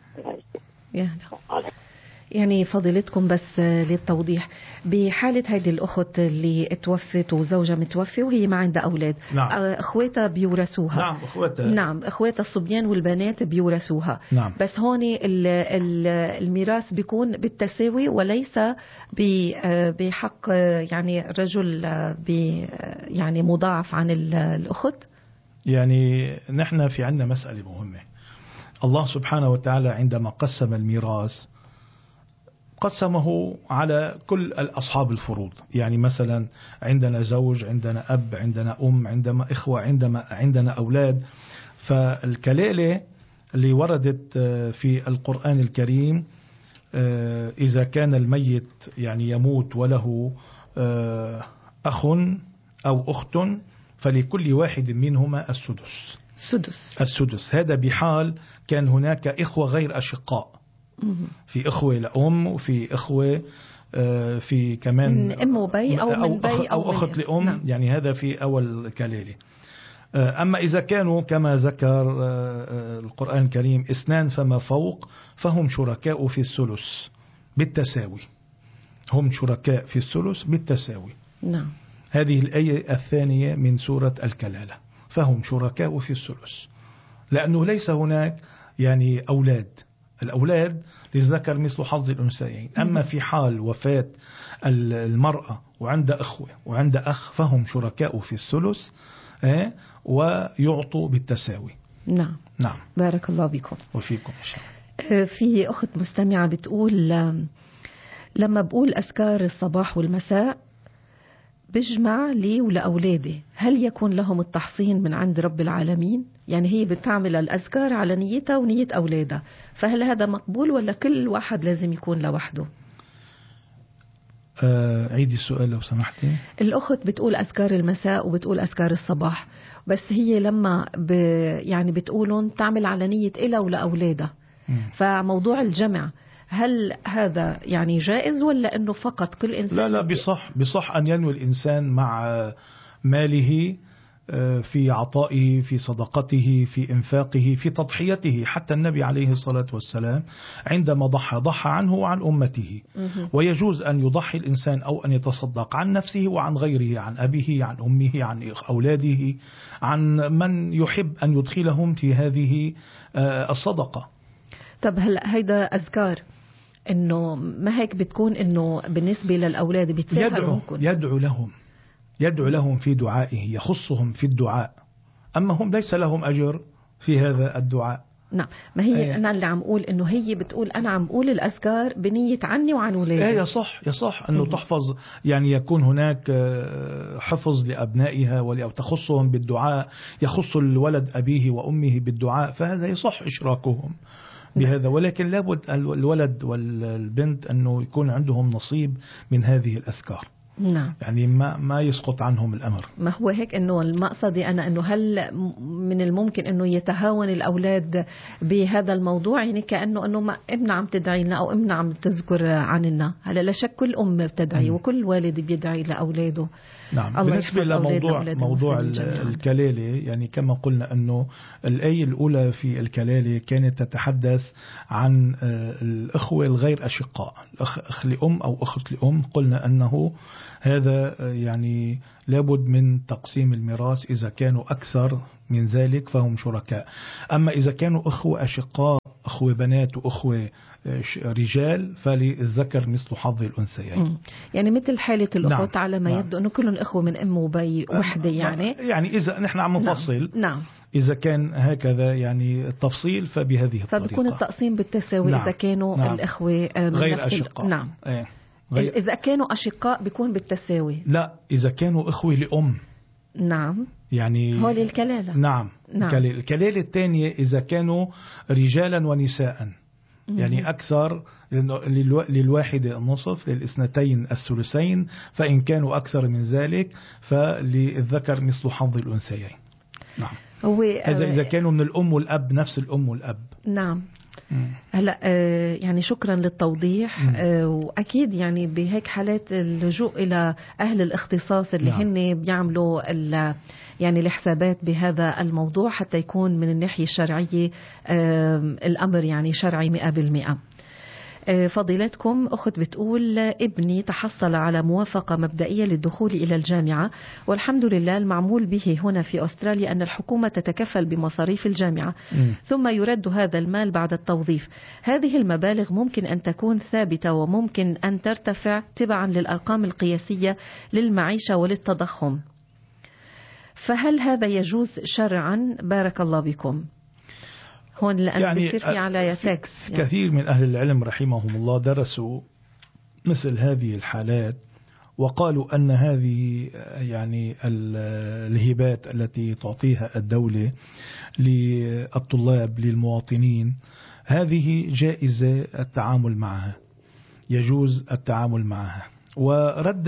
يعني فضيلتكم بس للتوضيح، بحالة هذه الأخت اللي توفت وزوجها متوفي وهي ما عندها أولاد، نعم. أخواتها بيورثوها. نعم أخواتها الصبيان والبنات بيورثوها. نعم. بس هون الميراث بيكون بالتساوي وليس بحق يعني رجل يعني مضاعف عن الأخت. يعني نحن في عندنا مسألة مهمة. الله سبحانه وتعالى عندما قسم الميراث قسمه على كل أصحاب الفروض. يعني مثلا عندنا زوج، عندنا أب، عندنا أم، عندنا إخوة، عندنا أولاد. فالكلالة اللي وردت في القرآن الكريم إذا كان الميت يعني يموت وله أخ أو أخت فلكل واحد منهما السدس. هذا بحال كان هناك إخوة غير أشقاء. في إخوة لأم وفي إخوة في كمان من أم وبي أو من بي أو أخت لأم. نعم. يعني هذا في أول كلالة. أما إذا كانوا كما ذكر القرآن الكريم 2 فما فوق فهم شركاء في الثلث بالتساوي. هم شركاء في الثلث بالتساوي. نعم. هذه الآية الثانية من سورة الكلالة. فهم شركاء في الثلث لأنه ليس هناك يعني أولاد. الأولاد للذكر مثل حظ الأنثيين. أما في حال وفاة المرأة وعندها أخوة وعندها أخ فهم شركاء في الثلث ويعطوا بالتساوي. نعم. بارك الله بكم وفيكم إن شاء الله. في أخت مستمعة بتقول لما بقول أذكار الصباح والمساء بجمع لي ولأولادي، هل يكون لهم التحصين من عند رب العالمين؟ يعني هي بتعمل الأذكار على نيتها ونية أولادها، فهل هذا مقبول ولا كل واحد لازم يكون لوحده؟ عيدي السؤال لو سمحتي. الأخت بتقول أذكار المساء وبتقول أذكار الصباح، بس هي لما يعني بتقولون تعمل على نية إلها ولأولادها. فموضوع الجمع هل هذا يعني جائز ولا أنه فقط كل إنسان؟ لا بصح أن ينوي الإنسان مع ماله في عطائه، في صدقته، في إنفاقه، في تضحيته. حتى النبي عليه الصلاة والسلام عندما ضحى عنه وعن أمته. ويجوز أن يضحي الإنسان أو أن يتصدق عن نفسه وعن غيره، عن أبيه، عن أمه، عن أولاده، عن من يحب أن يدخلهم في هذه الصدقة. طب هل هيدا أذكار إنه ما هيك بتكون إنه بالنسبة للأولاد بتساهل يدعو لهم في دعائه، يخصهم في الدعاء. أما هم ليس لهم أجر في هذا الدعاء. نعم. ما هي أنا اللي عم أقول إنه هي بتقول أنا عم أقول الأذكار بنية عني وعن ولادي. يصح أنه تحفظ، يعني يكون هناك حفظ لأبنائها أو تخصهم بالدعاء، يخص الولد أبيه وأمه بالدعاء، فهذا يصح إشراكهم بهذا. ولكن لابد الولد والبنت أنه يكون عندهم نصيب من هذه الأذكار. نعم. يعني ما يسقط عنهم الأمر. ما هو هيك أنه المقصدي أنا أنه هل من الممكن أنه يتهاون الأولاد بهذا الموضوع، يعني كأنه ما ابننا عم تدعي لنا أو ابننا عم تذكر عننا. هلا لا شك كل أم بتدعي وكل والد بيدعي لأولاده. نعم. بالنسبة لموضوع الكلالة، يعني كما قلنا أنه الآية الأولى في الكلالة كانت تتحدث عن الأخوة الغير أشقاء، أخ لأم أو أخت لأم. قلنا أنه هذا يعني لابد من تقسيم الميراث، إذا كانوا أكثر من ذلك فهم شركاء. أما إذا كانوا أخوة أشقاء، أخوة بنات وأخوة رجال، فللذكر مثل حظ الأنثيين. يعني مثل حالة الأخوة. نعم. على ما يبدو أنه كلهم أخوة من أم وبي وحدة يعني إذا نحن عم نفصل. نعم. إذا كان هكذا يعني التفصيل فبهذه الطريقة، فبكون التقسيم بالتساوي. نعم. إذا كانوا نعم. الأخوة من غير أشقاء. نعم. إذا كانوا أشقاء بيكون بالتساوي. لا، إذا كانوا إخوة لأم. نعم. يعني هو الكلالة. نعم. الكلالة الثانية إذا كانوا رجالا ونساء، يعني أكثر، للواحدة النصف، للاثنتين الثلثين، فإن كانوا أكثر من ذلك فللذكر مثل حظ الأنثيين. نعم. هذا إذا كانوا من الأم والأب، نفس الأم والأب. نعم. هلا يعني شكرا للتوضيح. واكيد يعني بهيك حالات اللجوء الى اهل الاختصاص اللي هن بيعملوا يعني الحسابات بهذا الموضوع حتى يكون من الناحية الشرعية الامر يعني شرعي 100%. فضيلتكم أخت بتقول ابني تحصل على موافقة مبدئية للدخول إلى الجامعة، والحمد لله المعمول به هنا في أستراليا أن الحكومة تتكفل بمصاريف الجامعة ثم يرد هذا المال بعد التوظيف. هذه المبالغ ممكن أن تكون ثابتة وممكن أن ترتفع تبعا للأرقام القياسية للمعيشة وللتضخم، فهل هذا يجوز شرعا؟ بارك الله بكم. هون لأن يعني بيصير في على تاكس. كثير من أهل العلم رحمهم الله درسوا مثل هذه الحالات وقالوا أن هذه يعني الهبات التي تعطيها الدولة للطلاب للمواطنين هذه جائزة التعامل معها، يجوز التعامل معها. ورد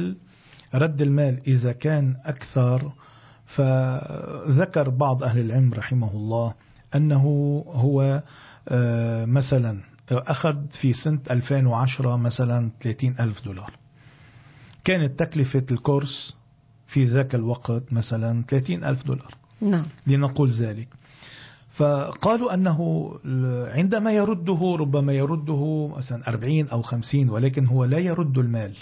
المال إذا كان أكثر، فذكر بعض أهل العلم رحمه الله أنه هو مثلا أخذ في سنة 2010 مثلا $30,000، كانت تكلفة الكورس في ذاك الوقت مثلا $30,000. نعم. لنقول ذلك. فقالوا أنه عندما يرده ربما يرده مثلا 40 أو 50، ولكن هو لا يرد المال،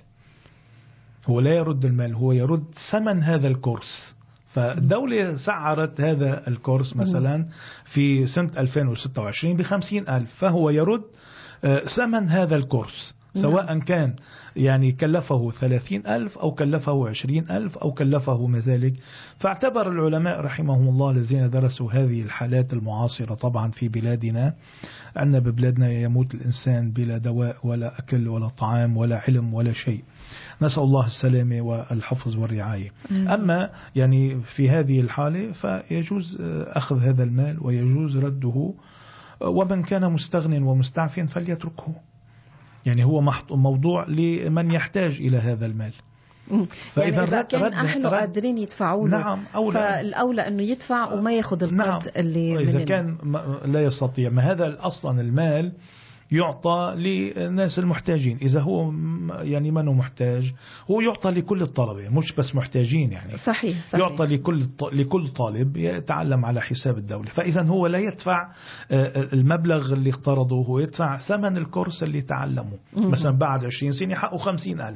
هو يرد ثمن هذا الكورس. فالدولة سعرت هذا الكورس مثلا في سنة 2026 ب50,000، فهو يرد ثمن هذا الكورس، سواء كان يعني كلفه 30,000 أو كلفه 20,000 أو كلفه ما ذلك. فاعتبر العلماء رحمهم الله الذين درسوا هذه الحالات المعاصرة طبعا في بلادنا، أن ببلادنا يموت الإنسان بلا دواء ولا أكل ولا طعام ولا علم ولا شيء، نسأل الله السلامة والحفظ والرعاية. أما يعني في هذه الحالة فيجوز أخذ هذا المال ويجوز رده، ومن كان مستغن ومستعف فليتركه، يعني هو موضوع لمن يحتاج إلى هذا المال. يعني إذا كان أهله قادرين يدفعوا له، نعم، فالأولى أنه يدفع وما يأخذ القرض. نعم. اللي إذا كان لا يستطيع، ما هذا أصلا المال يعطى للناس المحتاجين. إذا هو يعني منه محتاج، هو يعطى لكل الطلبة مش بس محتاجين يعني. صحيح. يعطى لكل طالب يتعلم على حساب الدولة. فإذا هو لا يدفع المبلغ اللي اقترضه، هو يدفع ثمن الكورس اللي تعلمه. مثلا بعد 20 سنة حقه 50,000،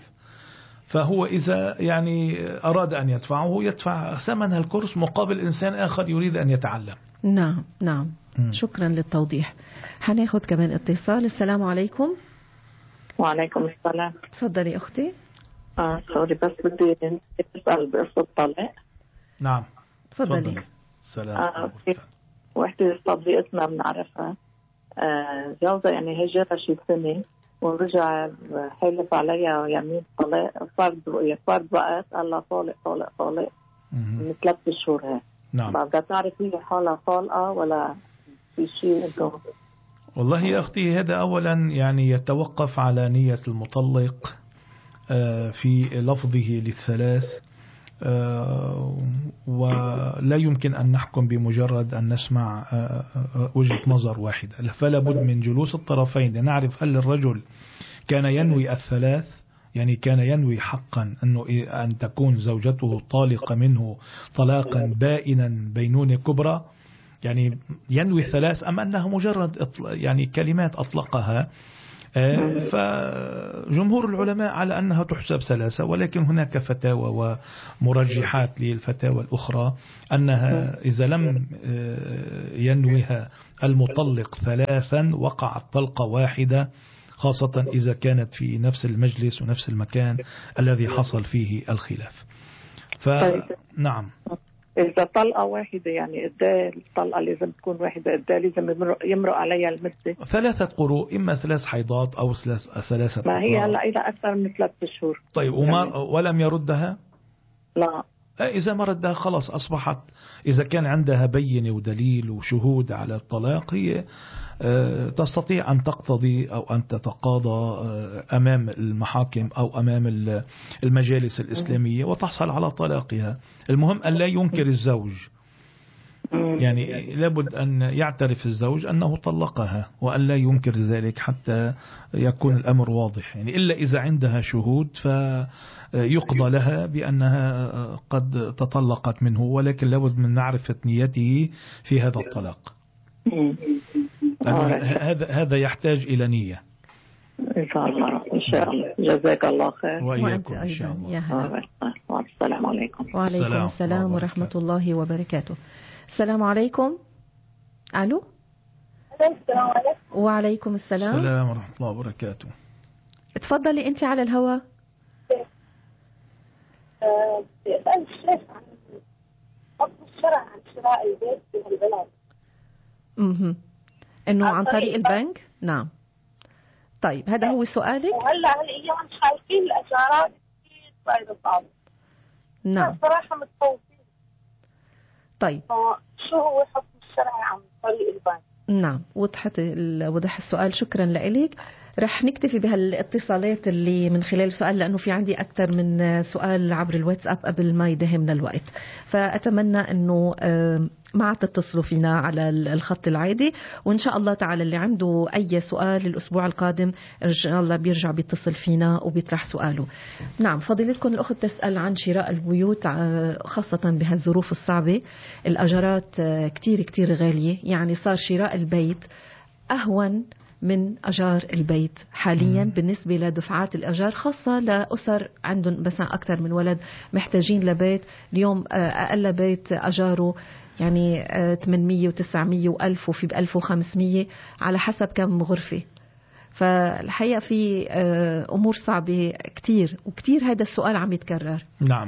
فهو إذا يعني أراد أن يدفعه يدفع ثمن الكورس مقابل إنسان آخر يريد أن يتعلم. نعم. شكرا للتوضيح. هناخد كمان اتصال. السلام عليكم. وعليكم السلام. تفضلي أختي. سوري بس بدي أسأل بقصة الطلاق. نعم تفضلي. السلام. وحدة صديقتنا بنعرفها، جوزها يعني هجرها شي سنة ورجع حلف عليها يمين طلاق، فرض وقت قال لها طالق من 3 شهور هيك. نعم. بدها تعرف هي حالها طالقة ولا في شيء انتم؟ والله يا أختي هذا أولا يعني يتوقف على نية المطلق في لفظه للثلاث، ولا يمكن أن نحكم بمجرد أن نسمع وجهة نظر واحدة، فلا بد من جلوس الطرفين لنعرف هل الرجل كان ينوي الثلاث، يعني كان ينوي حقا أن تكون زوجته طالقة منه طلاقا بائنا بينونة كبرى، يعني ينوي ثلاث، أم أنها مجرد يعني كلمات أطلقها. فجمهور العلماء على أنها تحسب ثلاثة، ولكن هناك فتاوى ومرجحات للفتاوى الأخرى أنها إذا لم ينويها المطلق ثلاثا وقعت طلقة واحدة، خاصة إذا كانت في نفس المجلس ونفس المكان الذي حصل فيه الخلاف. فنعم، إذا طلقة واحدة يعني قد الطلقة لازم تكون واحدة، قد لازم يمرق عليها المدة؟ 3 قروء، إما 3 حيضات أو 3 ما هي هلا إلى أكثر من 3 شهور. طيب ولم يردها؟ لا. إذا ما ردها خلاص أصبحت، إذا كان عندها بينة ودليل وشهود على الطلاق، هي تستطيع أن تقتضي أو أن تتقاضى أمام المحاكم أو أمام المجالس الإسلامية وتحصل على طلاقها. المهم أن لا ينكر الزوج، يعني لابد أن يعترف الزوج أنه طلقها وأن لا ينكر ذلك حتى يكون الأمر واضح، يعني إلا إذا عندها شهود فيقضى لها بأنها قد تطلقت منه، ولكن لابد من معرفة نيته في هذا الطلاق. هذا يحتاج إلى نية. إن شاء الله. إن شاء الله. جزاك الله خير. وإياكم إن شاء الله. السلام عليكم. وعليكم السلام ورحمة الله وبركاته. السلام عليكم. ألو. السلام عليكم. وعليكم السلام. السلام ورحمة الله وبركاته. تفضلي أنت على الهواء. بسأل الشيخ عن حكم الشرع عن شراء البيت في البلد. إنه عن طريق البنك؟ نعم. طيب هذا هو سؤالك؟ وهلا هالأيام شايفين الأجارات كثير صايرة صعبة. نعم. صراحة متخوفين. طيب. شو هو حكم الشرع عن طريق البنك؟ نعم، وضح السؤال. شكرا لك. رح نكتفي بهالاتصالات اللي من خلال السؤال، لأنه في عندي أكثر من سؤال عبر الواتساب قبل ما يدهمنا الوقت، فأتمنى أنه ما تتصلوا فينا على الخط العادي، وإن شاء الله تعالى اللي عنده أي سؤال الأسبوع القادم إن شاء الله بيرجع بيتصل فينا وبيطرح سؤاله. نعم، فضيلتكم الأخت تسأل عن شراء البيوت خاصة بهالظروف الصعبة. الأجارات كتير غالية، يعني صار شراء البيت أهون من أجار البيت حاليا بالنسبة لدفعات الأجار، خاصة لأسر عندهم بس أكثر من ولد محتاجين لبيت. اليوم أقل بيت أجاره يعني 800 و900 و1000 وفي ب1500 على حسب كم غرفة. فالحقيقة في أمور صعبة كتير، وكتير هذا السؤال عم يتكرر. نعم،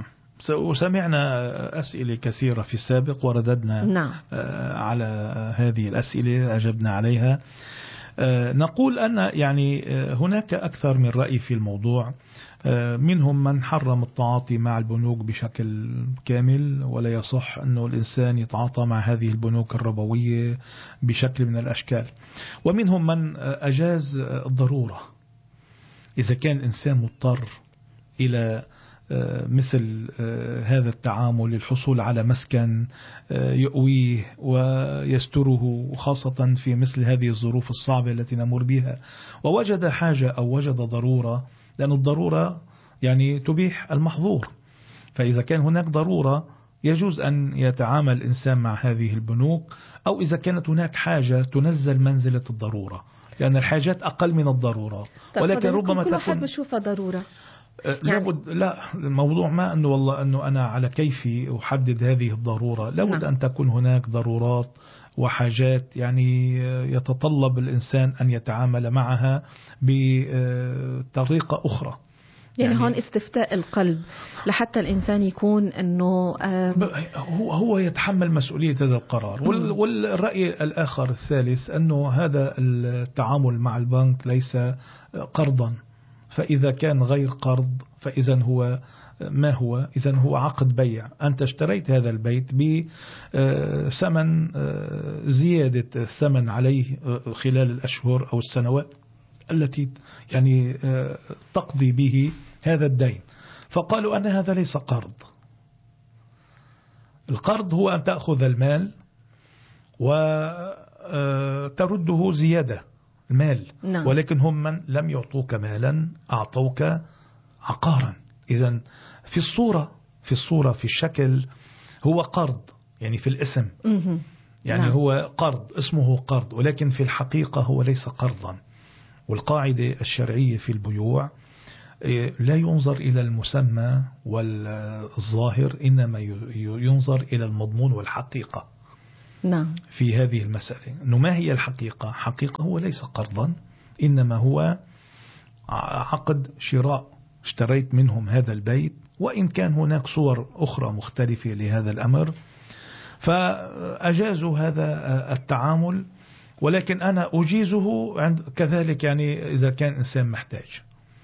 وسمعنا أسئلة كثيرة في السابق ورددنا نعم. على هذه الأسئلة أجبنا عليها. نقول أن يعني هناك أكثر من رأي في الموضوع. منهم من حرم التعاطي مع البنوك بشكل كامل، ولا يصح أنه الإنسان يتعاطى مع هذه البنوك الربوية بشكل من الأشكال. ومنهم من أجاز الضرورة، إذا كان الإنسان مضطر إلى مثل هذا التعامل للحصول على مسكن يؤويه ويستره، خاصة في مثل هذه الظروف الصعبة التي نمر بها، ووجد حاجة أو وجد ضرورة، لأن الضرورة يعني تبيح المحظور. فإذا كان هناك ضرورة يجوز أن يتعامل الإنسان مع هذه البنوك، أو إذا كانت هناك حاجة تنزل منزلة الضرورة، لأن الحاجات أقل من الضرورات. ولكن ربما كل تكون واحد بشوفها ضرورة. لابد لا، الموضوع ما أنه والله أنه أنا على كيفي أحدد هذه الضرورة. لابد أن تكون هناك ضرورات وحاجات يعني يتطلب الإنسان أن يتعامل معها بطريقة أخرى. يعني هون استفتاء القلب لحتى الإنسان يكون أنه هو يتحمل مسؤولية هذا القرار. والرأي الآخر الثالث أنه هذا التعامل مع البنك ليس قرضا، فإذا كان غير قرض فإذا هو ما هو؟ إذا هو عقد بيع. أنت اشتريت هذا البيت بثمن زيادة الثمن عليه خلال الأشهر أو السنوات التي يعني تقضي به هذا الدين. فقالوا أن هذا ليس قرض. القرض هو أن تأخذ المال وترده زيادة المال. نعم. ولكن هم من لم يعطوك مالا أعطوك عقارا. إذن في الصورة في الشكل هو قرض، يعني في الاسم يعني نعم. هو قرض، اسمه قرض، ولكن في الحقيقة هو ليس قرضا. والقاعدة الشرعية في البيوع لا ينظر إلى المسمى والظاهر، إنما ينظر إلى المضمون والحقيقة. نعم. في هذه المسألة إنه ما هي الحقيقة؟ حقيقة هو ليس قرضا، إنما هو عقد شراء، اشتريت منهم هذا البيت، وإن كان هناك صور أخرى مختلفة لهذا الأمر فأجازوا هذا التعامل. ولكن أنا أجيزه عند كذلك يعني إذا كان إنسان محتاج.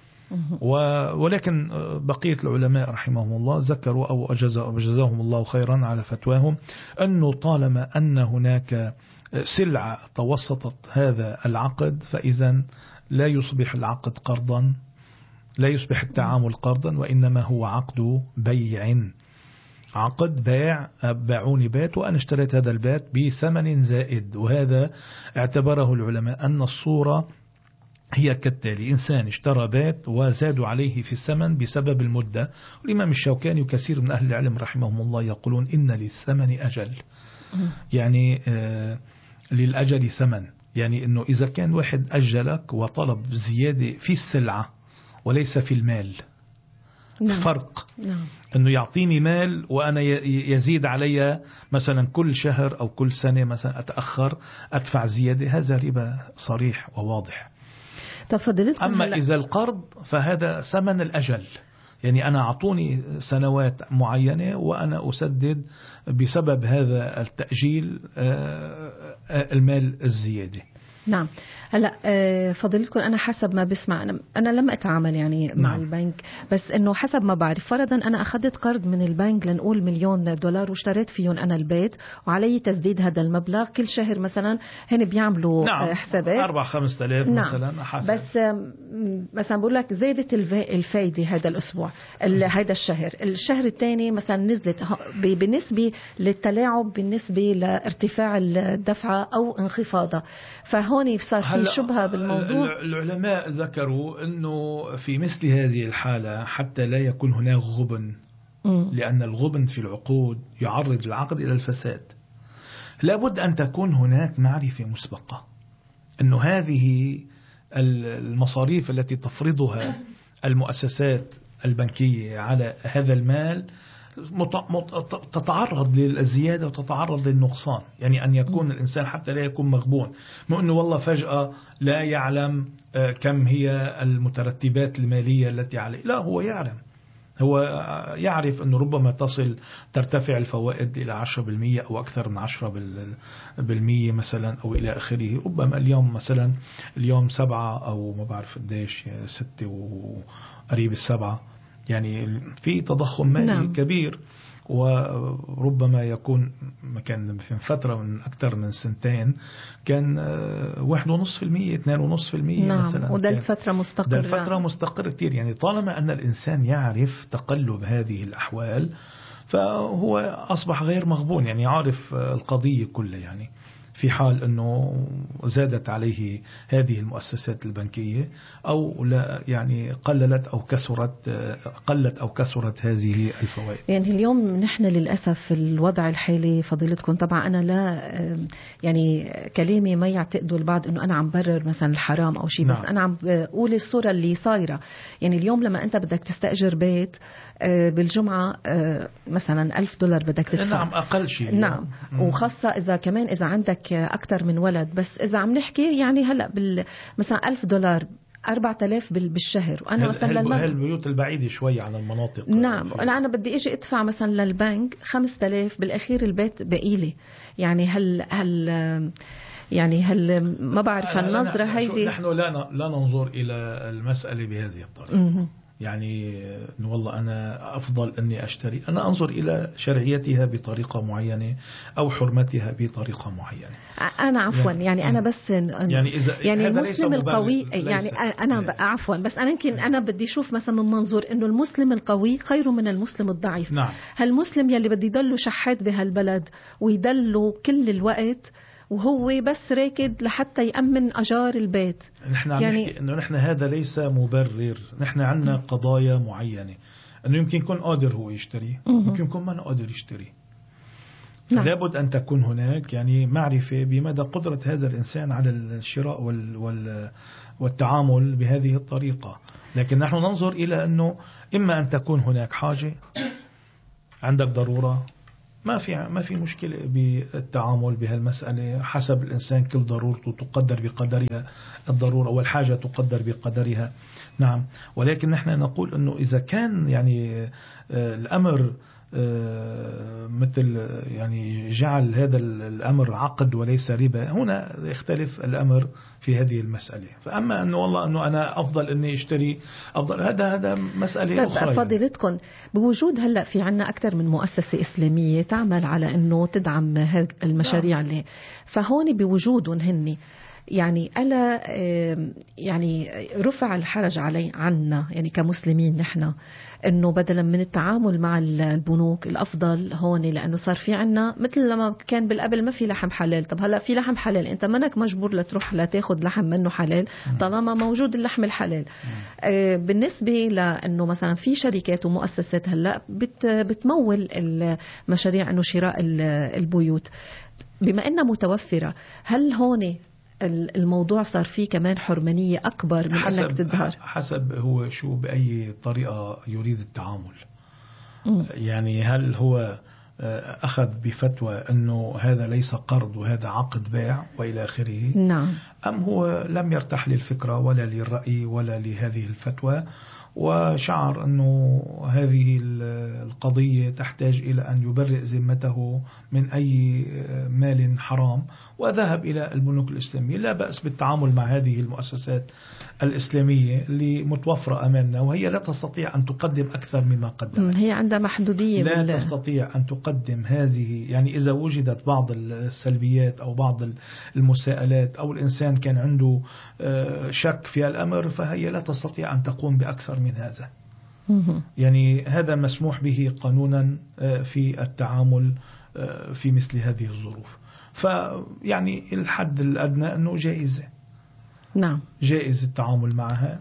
ولكن بقية العلماء رحمهم الله ذكروا أو أجزاهم الله خيرا على فتواهم أنه طالما أن هناك سلعة توسطت هذا العقد فإذا لا يصبح العقد قرضا، لا يصبح التعامل قرضا، وإنما هو عقد بيع. عقد بيع، باعوني بيت وأنا اشتريت هذا البيت بثمن زائد. وهذا اعتبره العلماء أن الصورة هي كالتالي: إنسان اشترى بيت وزادوا عليه في الثمن بسبب المدة. والإمام الشوكاني وكثير من أهل العلم رحمهم الله يقولون إن للثمن أجل، يعني للأجل ثمن، يعني أنه إذا كان واحد أجلك وطلب زيادة في السلعة وليس في المال. نعم. فرق. نعم. أنه يعطيني مال وأنا يزيد علي مثلا كل شهر أو كل سنة مثلا أتأخر أدفع زيادة، هذا ربا صريح وواضح. أما إذا القرض فهذا ثمن الأجل، يعني أنا أعطوني سنوات معينة وأنا أسدد بسبب هذا التأجيل المال الزيادة. نعم. هلا فضيلتكم أنا حسب ما بسمع، أنا لم أتعامل يعني مع نعم. البنك، بس إنه حسب ما بعرف فرضا أنا أخذت قرض من البنك لنقول $1,000,000 واشتريت فيهم أنا البيت وعلي تسديد هذا المبلغ كل شهر مثلا، هن بيعملوا نعم. حسابات 4-5 آلاف نعم. مثلا حسب. بس مثلا بقول لك زادت الفايدة هذا الأسبوع، هذا الشهر الثاني مثلا نزلت بالنسبة للتلاعب، بالنسبة لارتفاع الدفعة أو انخفاضها، فهون صار في شبهة بالموضوع. العلماء ذكروا أنه في مثل هذه الحالة حتى لا يكون هناك غبن، لأن الغبن في العقود يعرض العقد إلى الفساد، لابد أن تكون هناك معرفة مسبقة أنه هذه المصاريف التي تفرضها المؤسسات البنكية على هذا المال تتعرض للزيادة وتتعرض للنقصان. يعني أن يكون الإنسان حتى لا يكون مغبون، مو أنه والله فجأة لا يعلم كم هي المترتبات المالية التي عليه، لا هو يعلم، هو يعرف أنه ربما ترتفع الفوائد إلى 10% أو أكثر من 10% مثلا أو إلى آخره. ربما اليوم مثلا 7 أو ما بعرف قديش 6 وقريب 7، يعني في تضخم مالي نعم. كبير. وربما يكون كان في فترة من أكثر من 2 كان 1.5% 2.5% نعم. مثلا، وده الفترة مستقرة، ده الفترة مستقرة كتير. يعني طالما أن الإنسان يعرف تقلب هذه الأحوال فهو أصبح غير مغبون، يعني يعرف القضية كلها. يعني في حال أنه زادت عليه هذه المؤسسات البنكية أو لا، يعني قلت أو كثرت هذه الفوائد. يعني اليوم نحن للأسف في الوضع الحالي فضيلتكم، طبعا أنا لا يعني كلامي ما يعتقدوا البعض أنه أنا عم برر مثلا الحرام أو شيء، بس نعم. أنا عم بقول الصورة اللي صايرة. يعني اليوم لما أنت بدك تستأجر بيت بالجمعة مثلا $1,000 بدك تدفع. نعم أقل شيء. نعم. وخاصة إذا كمان إذا عندك أكثر من ولد، بس إذا عم نحكي يعني هلأ مثلا $1,000 4,000 بالشهر. وأنا مثلا البيوت البعيدة شوي عن المناطق. نعم. أنا بدي إيجي أدفع مثلا للبنك 5,000 بالأخير البيت بقيلي. يعني هل ما بعرف النظرة هيدي. نحن لا ننظر إلى المسألة بهذه الطريقة. يعني والله أنا أفضل أني أشتري، أنا أنظر إلى شرعيتها بطريقة معينة أو حرمتها بطريقة معينة. أنا عفوا يعني أنا بس يعني إذا يعني المسلم القوي يعني أنا يعني عفوا بس أنا يمكن أنا بدي أشوف مثلا من منظور إنه المسلم القوي خير من المسلم الضعيف. نعم. هالمسلم يلي بدي يضله شحات بهالبلد ويدله كل الوقت وهو بس راكد لحتى يأمن أجار البيت. نحن عم نحكي إنه نحن هذا ليس مبرر، نحن عندنا قضايا معينة إنه يمكن يكون قادر هو يشتري، يمكن يكون ما قادر يشتري. نعم. لابد أن تكون هناك يعني معرفة بمدى قدرة هذا الإنسان على الشراء والتعامل بهذه الطريقة. لكن نحن ننظر إلى أنه إما أن تكون هناك حاجة، عندك ضرورة، ما في مشكلة بالتعامل بهالمسألة، حسب الإنسان كل ضرورته تقدر بقدرها، الضرورة والحاجة تقدر بقدرها. نعم. ولكن نحن نقول أنه إذا كان يعني الأمر مثل يعني جعل هذا الأمر عقد وليس ربا، هنا يختلف الأمر في هذه المسألة. فأما أنه والله أنه أنا أفضل أني أشتري أفضل، هذا مسألة أخرى. فضيلتكم يعني. بوجود هلأ في عنا أكثر من مؤسسة إسلامية تعمل على أنه تدعم هذه المشاريع اللي فهون بوجودهم هن يعني ألا يعني رفع الحرج عنا يعني كمسلمين نحن إنه بدلا من التعامل مع البنوك الأفضل هون، لأنه صار في عنا مثل لما كان بالقبل ما في لحم حلال. طب هلأ في لحم حلال، أنت منك مجبور لتروح لتاخد لحم منه حلال طالما موجود اللحم الحلال. بالنسبة لأنه مثلا في شركات ومؤسسات هلأ بتمول المشاريع إنه شراء البيوت بما إنها متوفرة، هل هون الموضوع صار فيه كمان حرمانية أكبر من أنك تظهر؟ حسب هو شو بأي طريقة يريد التعامل. يعني هل هو أخذ بفتوى أنه هذا ليس قرض وهذا عقد بيع وإلى آخره، نعم، أم هو لم يرتاح للفكرة ولا للرأي ولا لهذه الفتوى، وشعر أنه هذه القضية تحتاج إلى أن يبرئ ذمته من أي مال حرام وذهب إلى البنوك الإسلامية. لا بأس بالتعامل مع هذه المؤسسات الإسلامية اللي متوفرة أمامنا، وهي لا تستطيع أن تقدم أكثر مما قدمت. هي عندها محدودية، لا تستطيع أن تقدم هذه. يعني إذا وجدت بعض السلبيات أو بعض المساءلات أو الإنسان كان عنده شك في الأمر، فهي لا تستطيع أن تقوم بأكثر من هذا. يعني هذا مسموح به قانونا في التعامل في مثل هذه الظروف. فيعني الحد الأدنى أنه جائزة، نعم، جائز التعامل معها،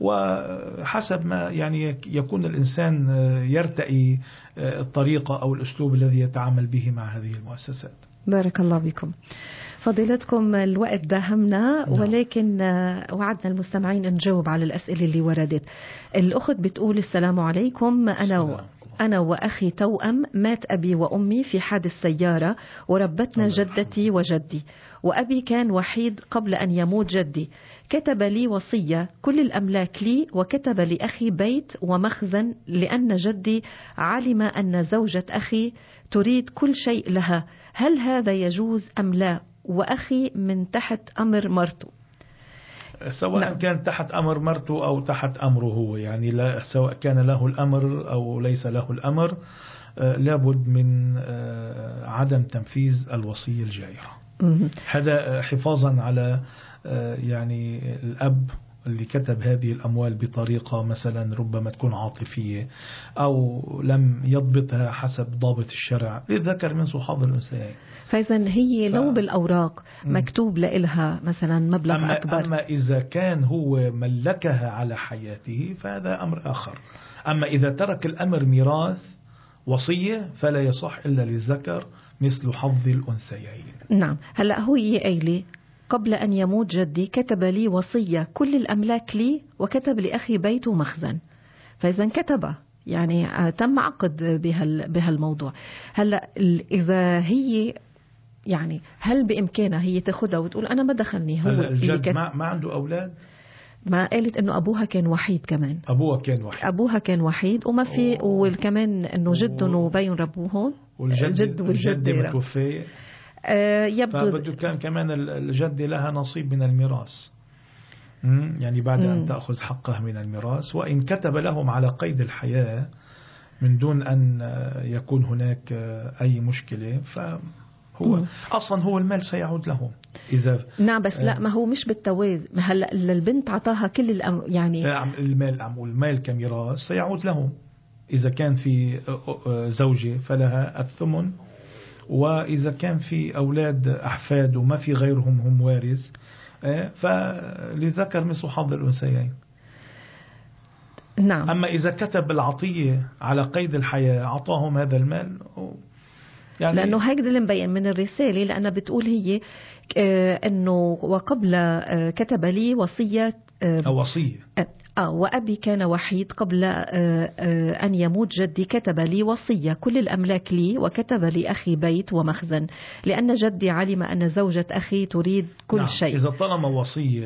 وحسب ما يعني يكون الإنسان يرتقي الطريقة أو الأسلوب الذي يتعامل به مع هذه المؤسسات. بارك الله بكم فضيلتكم. الوقت داهمنا، ولكن وعدنا المستمعين نجاوب على الأسئلة اللي وردت. الأخت بتقول: السلام عليكم، أنا وأخي توأم، مات أبي وأمي في حادث سيارة وربتنا جدتي وجدي، وأبي كان وحيد قبل أن يموت جدي. كتب لي وصية كل الأملاك لي، وكتب لأخي بيت ومخزن لأن جدي علم أن زوجة أخي تريد كل شيء لها. هل هذا يجوز أم لا؟ وأخي من تحت أمر مرته. سواء نعم. كان تحت أمر مرته أو تحت أمره هو، يعني لا، سواء كان له الأمر أو ليس له الأمر، لابد من عدم تنفيذ الوصية الجائرة. هذا حفاظا على يعني الأب اللي كتب هذه الأموال بطريقة مثلا ربما تكون عاطفية أو لم يضبطها حسب ضابط الشرع، للذكر مثل حظ الأنثيين. فإذا هي لو بالأوراق مكتوب لها مثلا مبلغ أكبر. أما إذا كان هو ملكها على حياته فهذا أمر آخر. أما إذا ترك الأمر ميراث وصية فلا يصح إلا للذكر مثل حظ الأنثيين. نعم. هلأ هو قايل قبل أن يموت جدي كتب لي وصية كل الأملاك لي، وكتب لأخي بيت ومخزن. فإذا كتب يعني تم عقد بهالموضوع. هلأ إذا هي يعني هل بإمكانها هي تاخدها وتقول أنا ما دخلني؟ هو الجد ما عنده أولاد؟ ما قالت إنه أبوها كان وحيد كمان. أبوها كان وحيد وما في، وكمان إنه جدهم وبين ربوهم والجد متوفي. يبدو فبده كان كمان الجد لها نصيب من الميراث. يعني بعد أن تأخذ حقه من الميراث، وإن كتب لهم على قيد الحياة من دون أن يكون هناك أي مشكلة، فهو أصلا هو المال سيعود لهم إذا نعم. بس لا، ما هو مش بالتوازي. هلا البنت عطاها كل يعني المال كميراث سيعود لهم. إذا كان في زوجة فلها الثمن، وإذا كان في أولاد أحفاد وما في غيرهم هم وارث، فلذكر مثل حظ الأنثيين. نعم. أما إذا كتب العطية على قيد الحياة أعطاهم هذا المال، يعني لأنه هيك اللي مبين من الرسالة، لأنها بتقول هي أنه وقبل كتب لي وصية وأبي كان وحيد قبل أن يموت جدي، كتب لي وصية كل الأملاك لي، وكتب لي أخي بيت ومخزن، لأن جدي علم أن زوجة أخي تريد كل شيء. إذا طالما وصية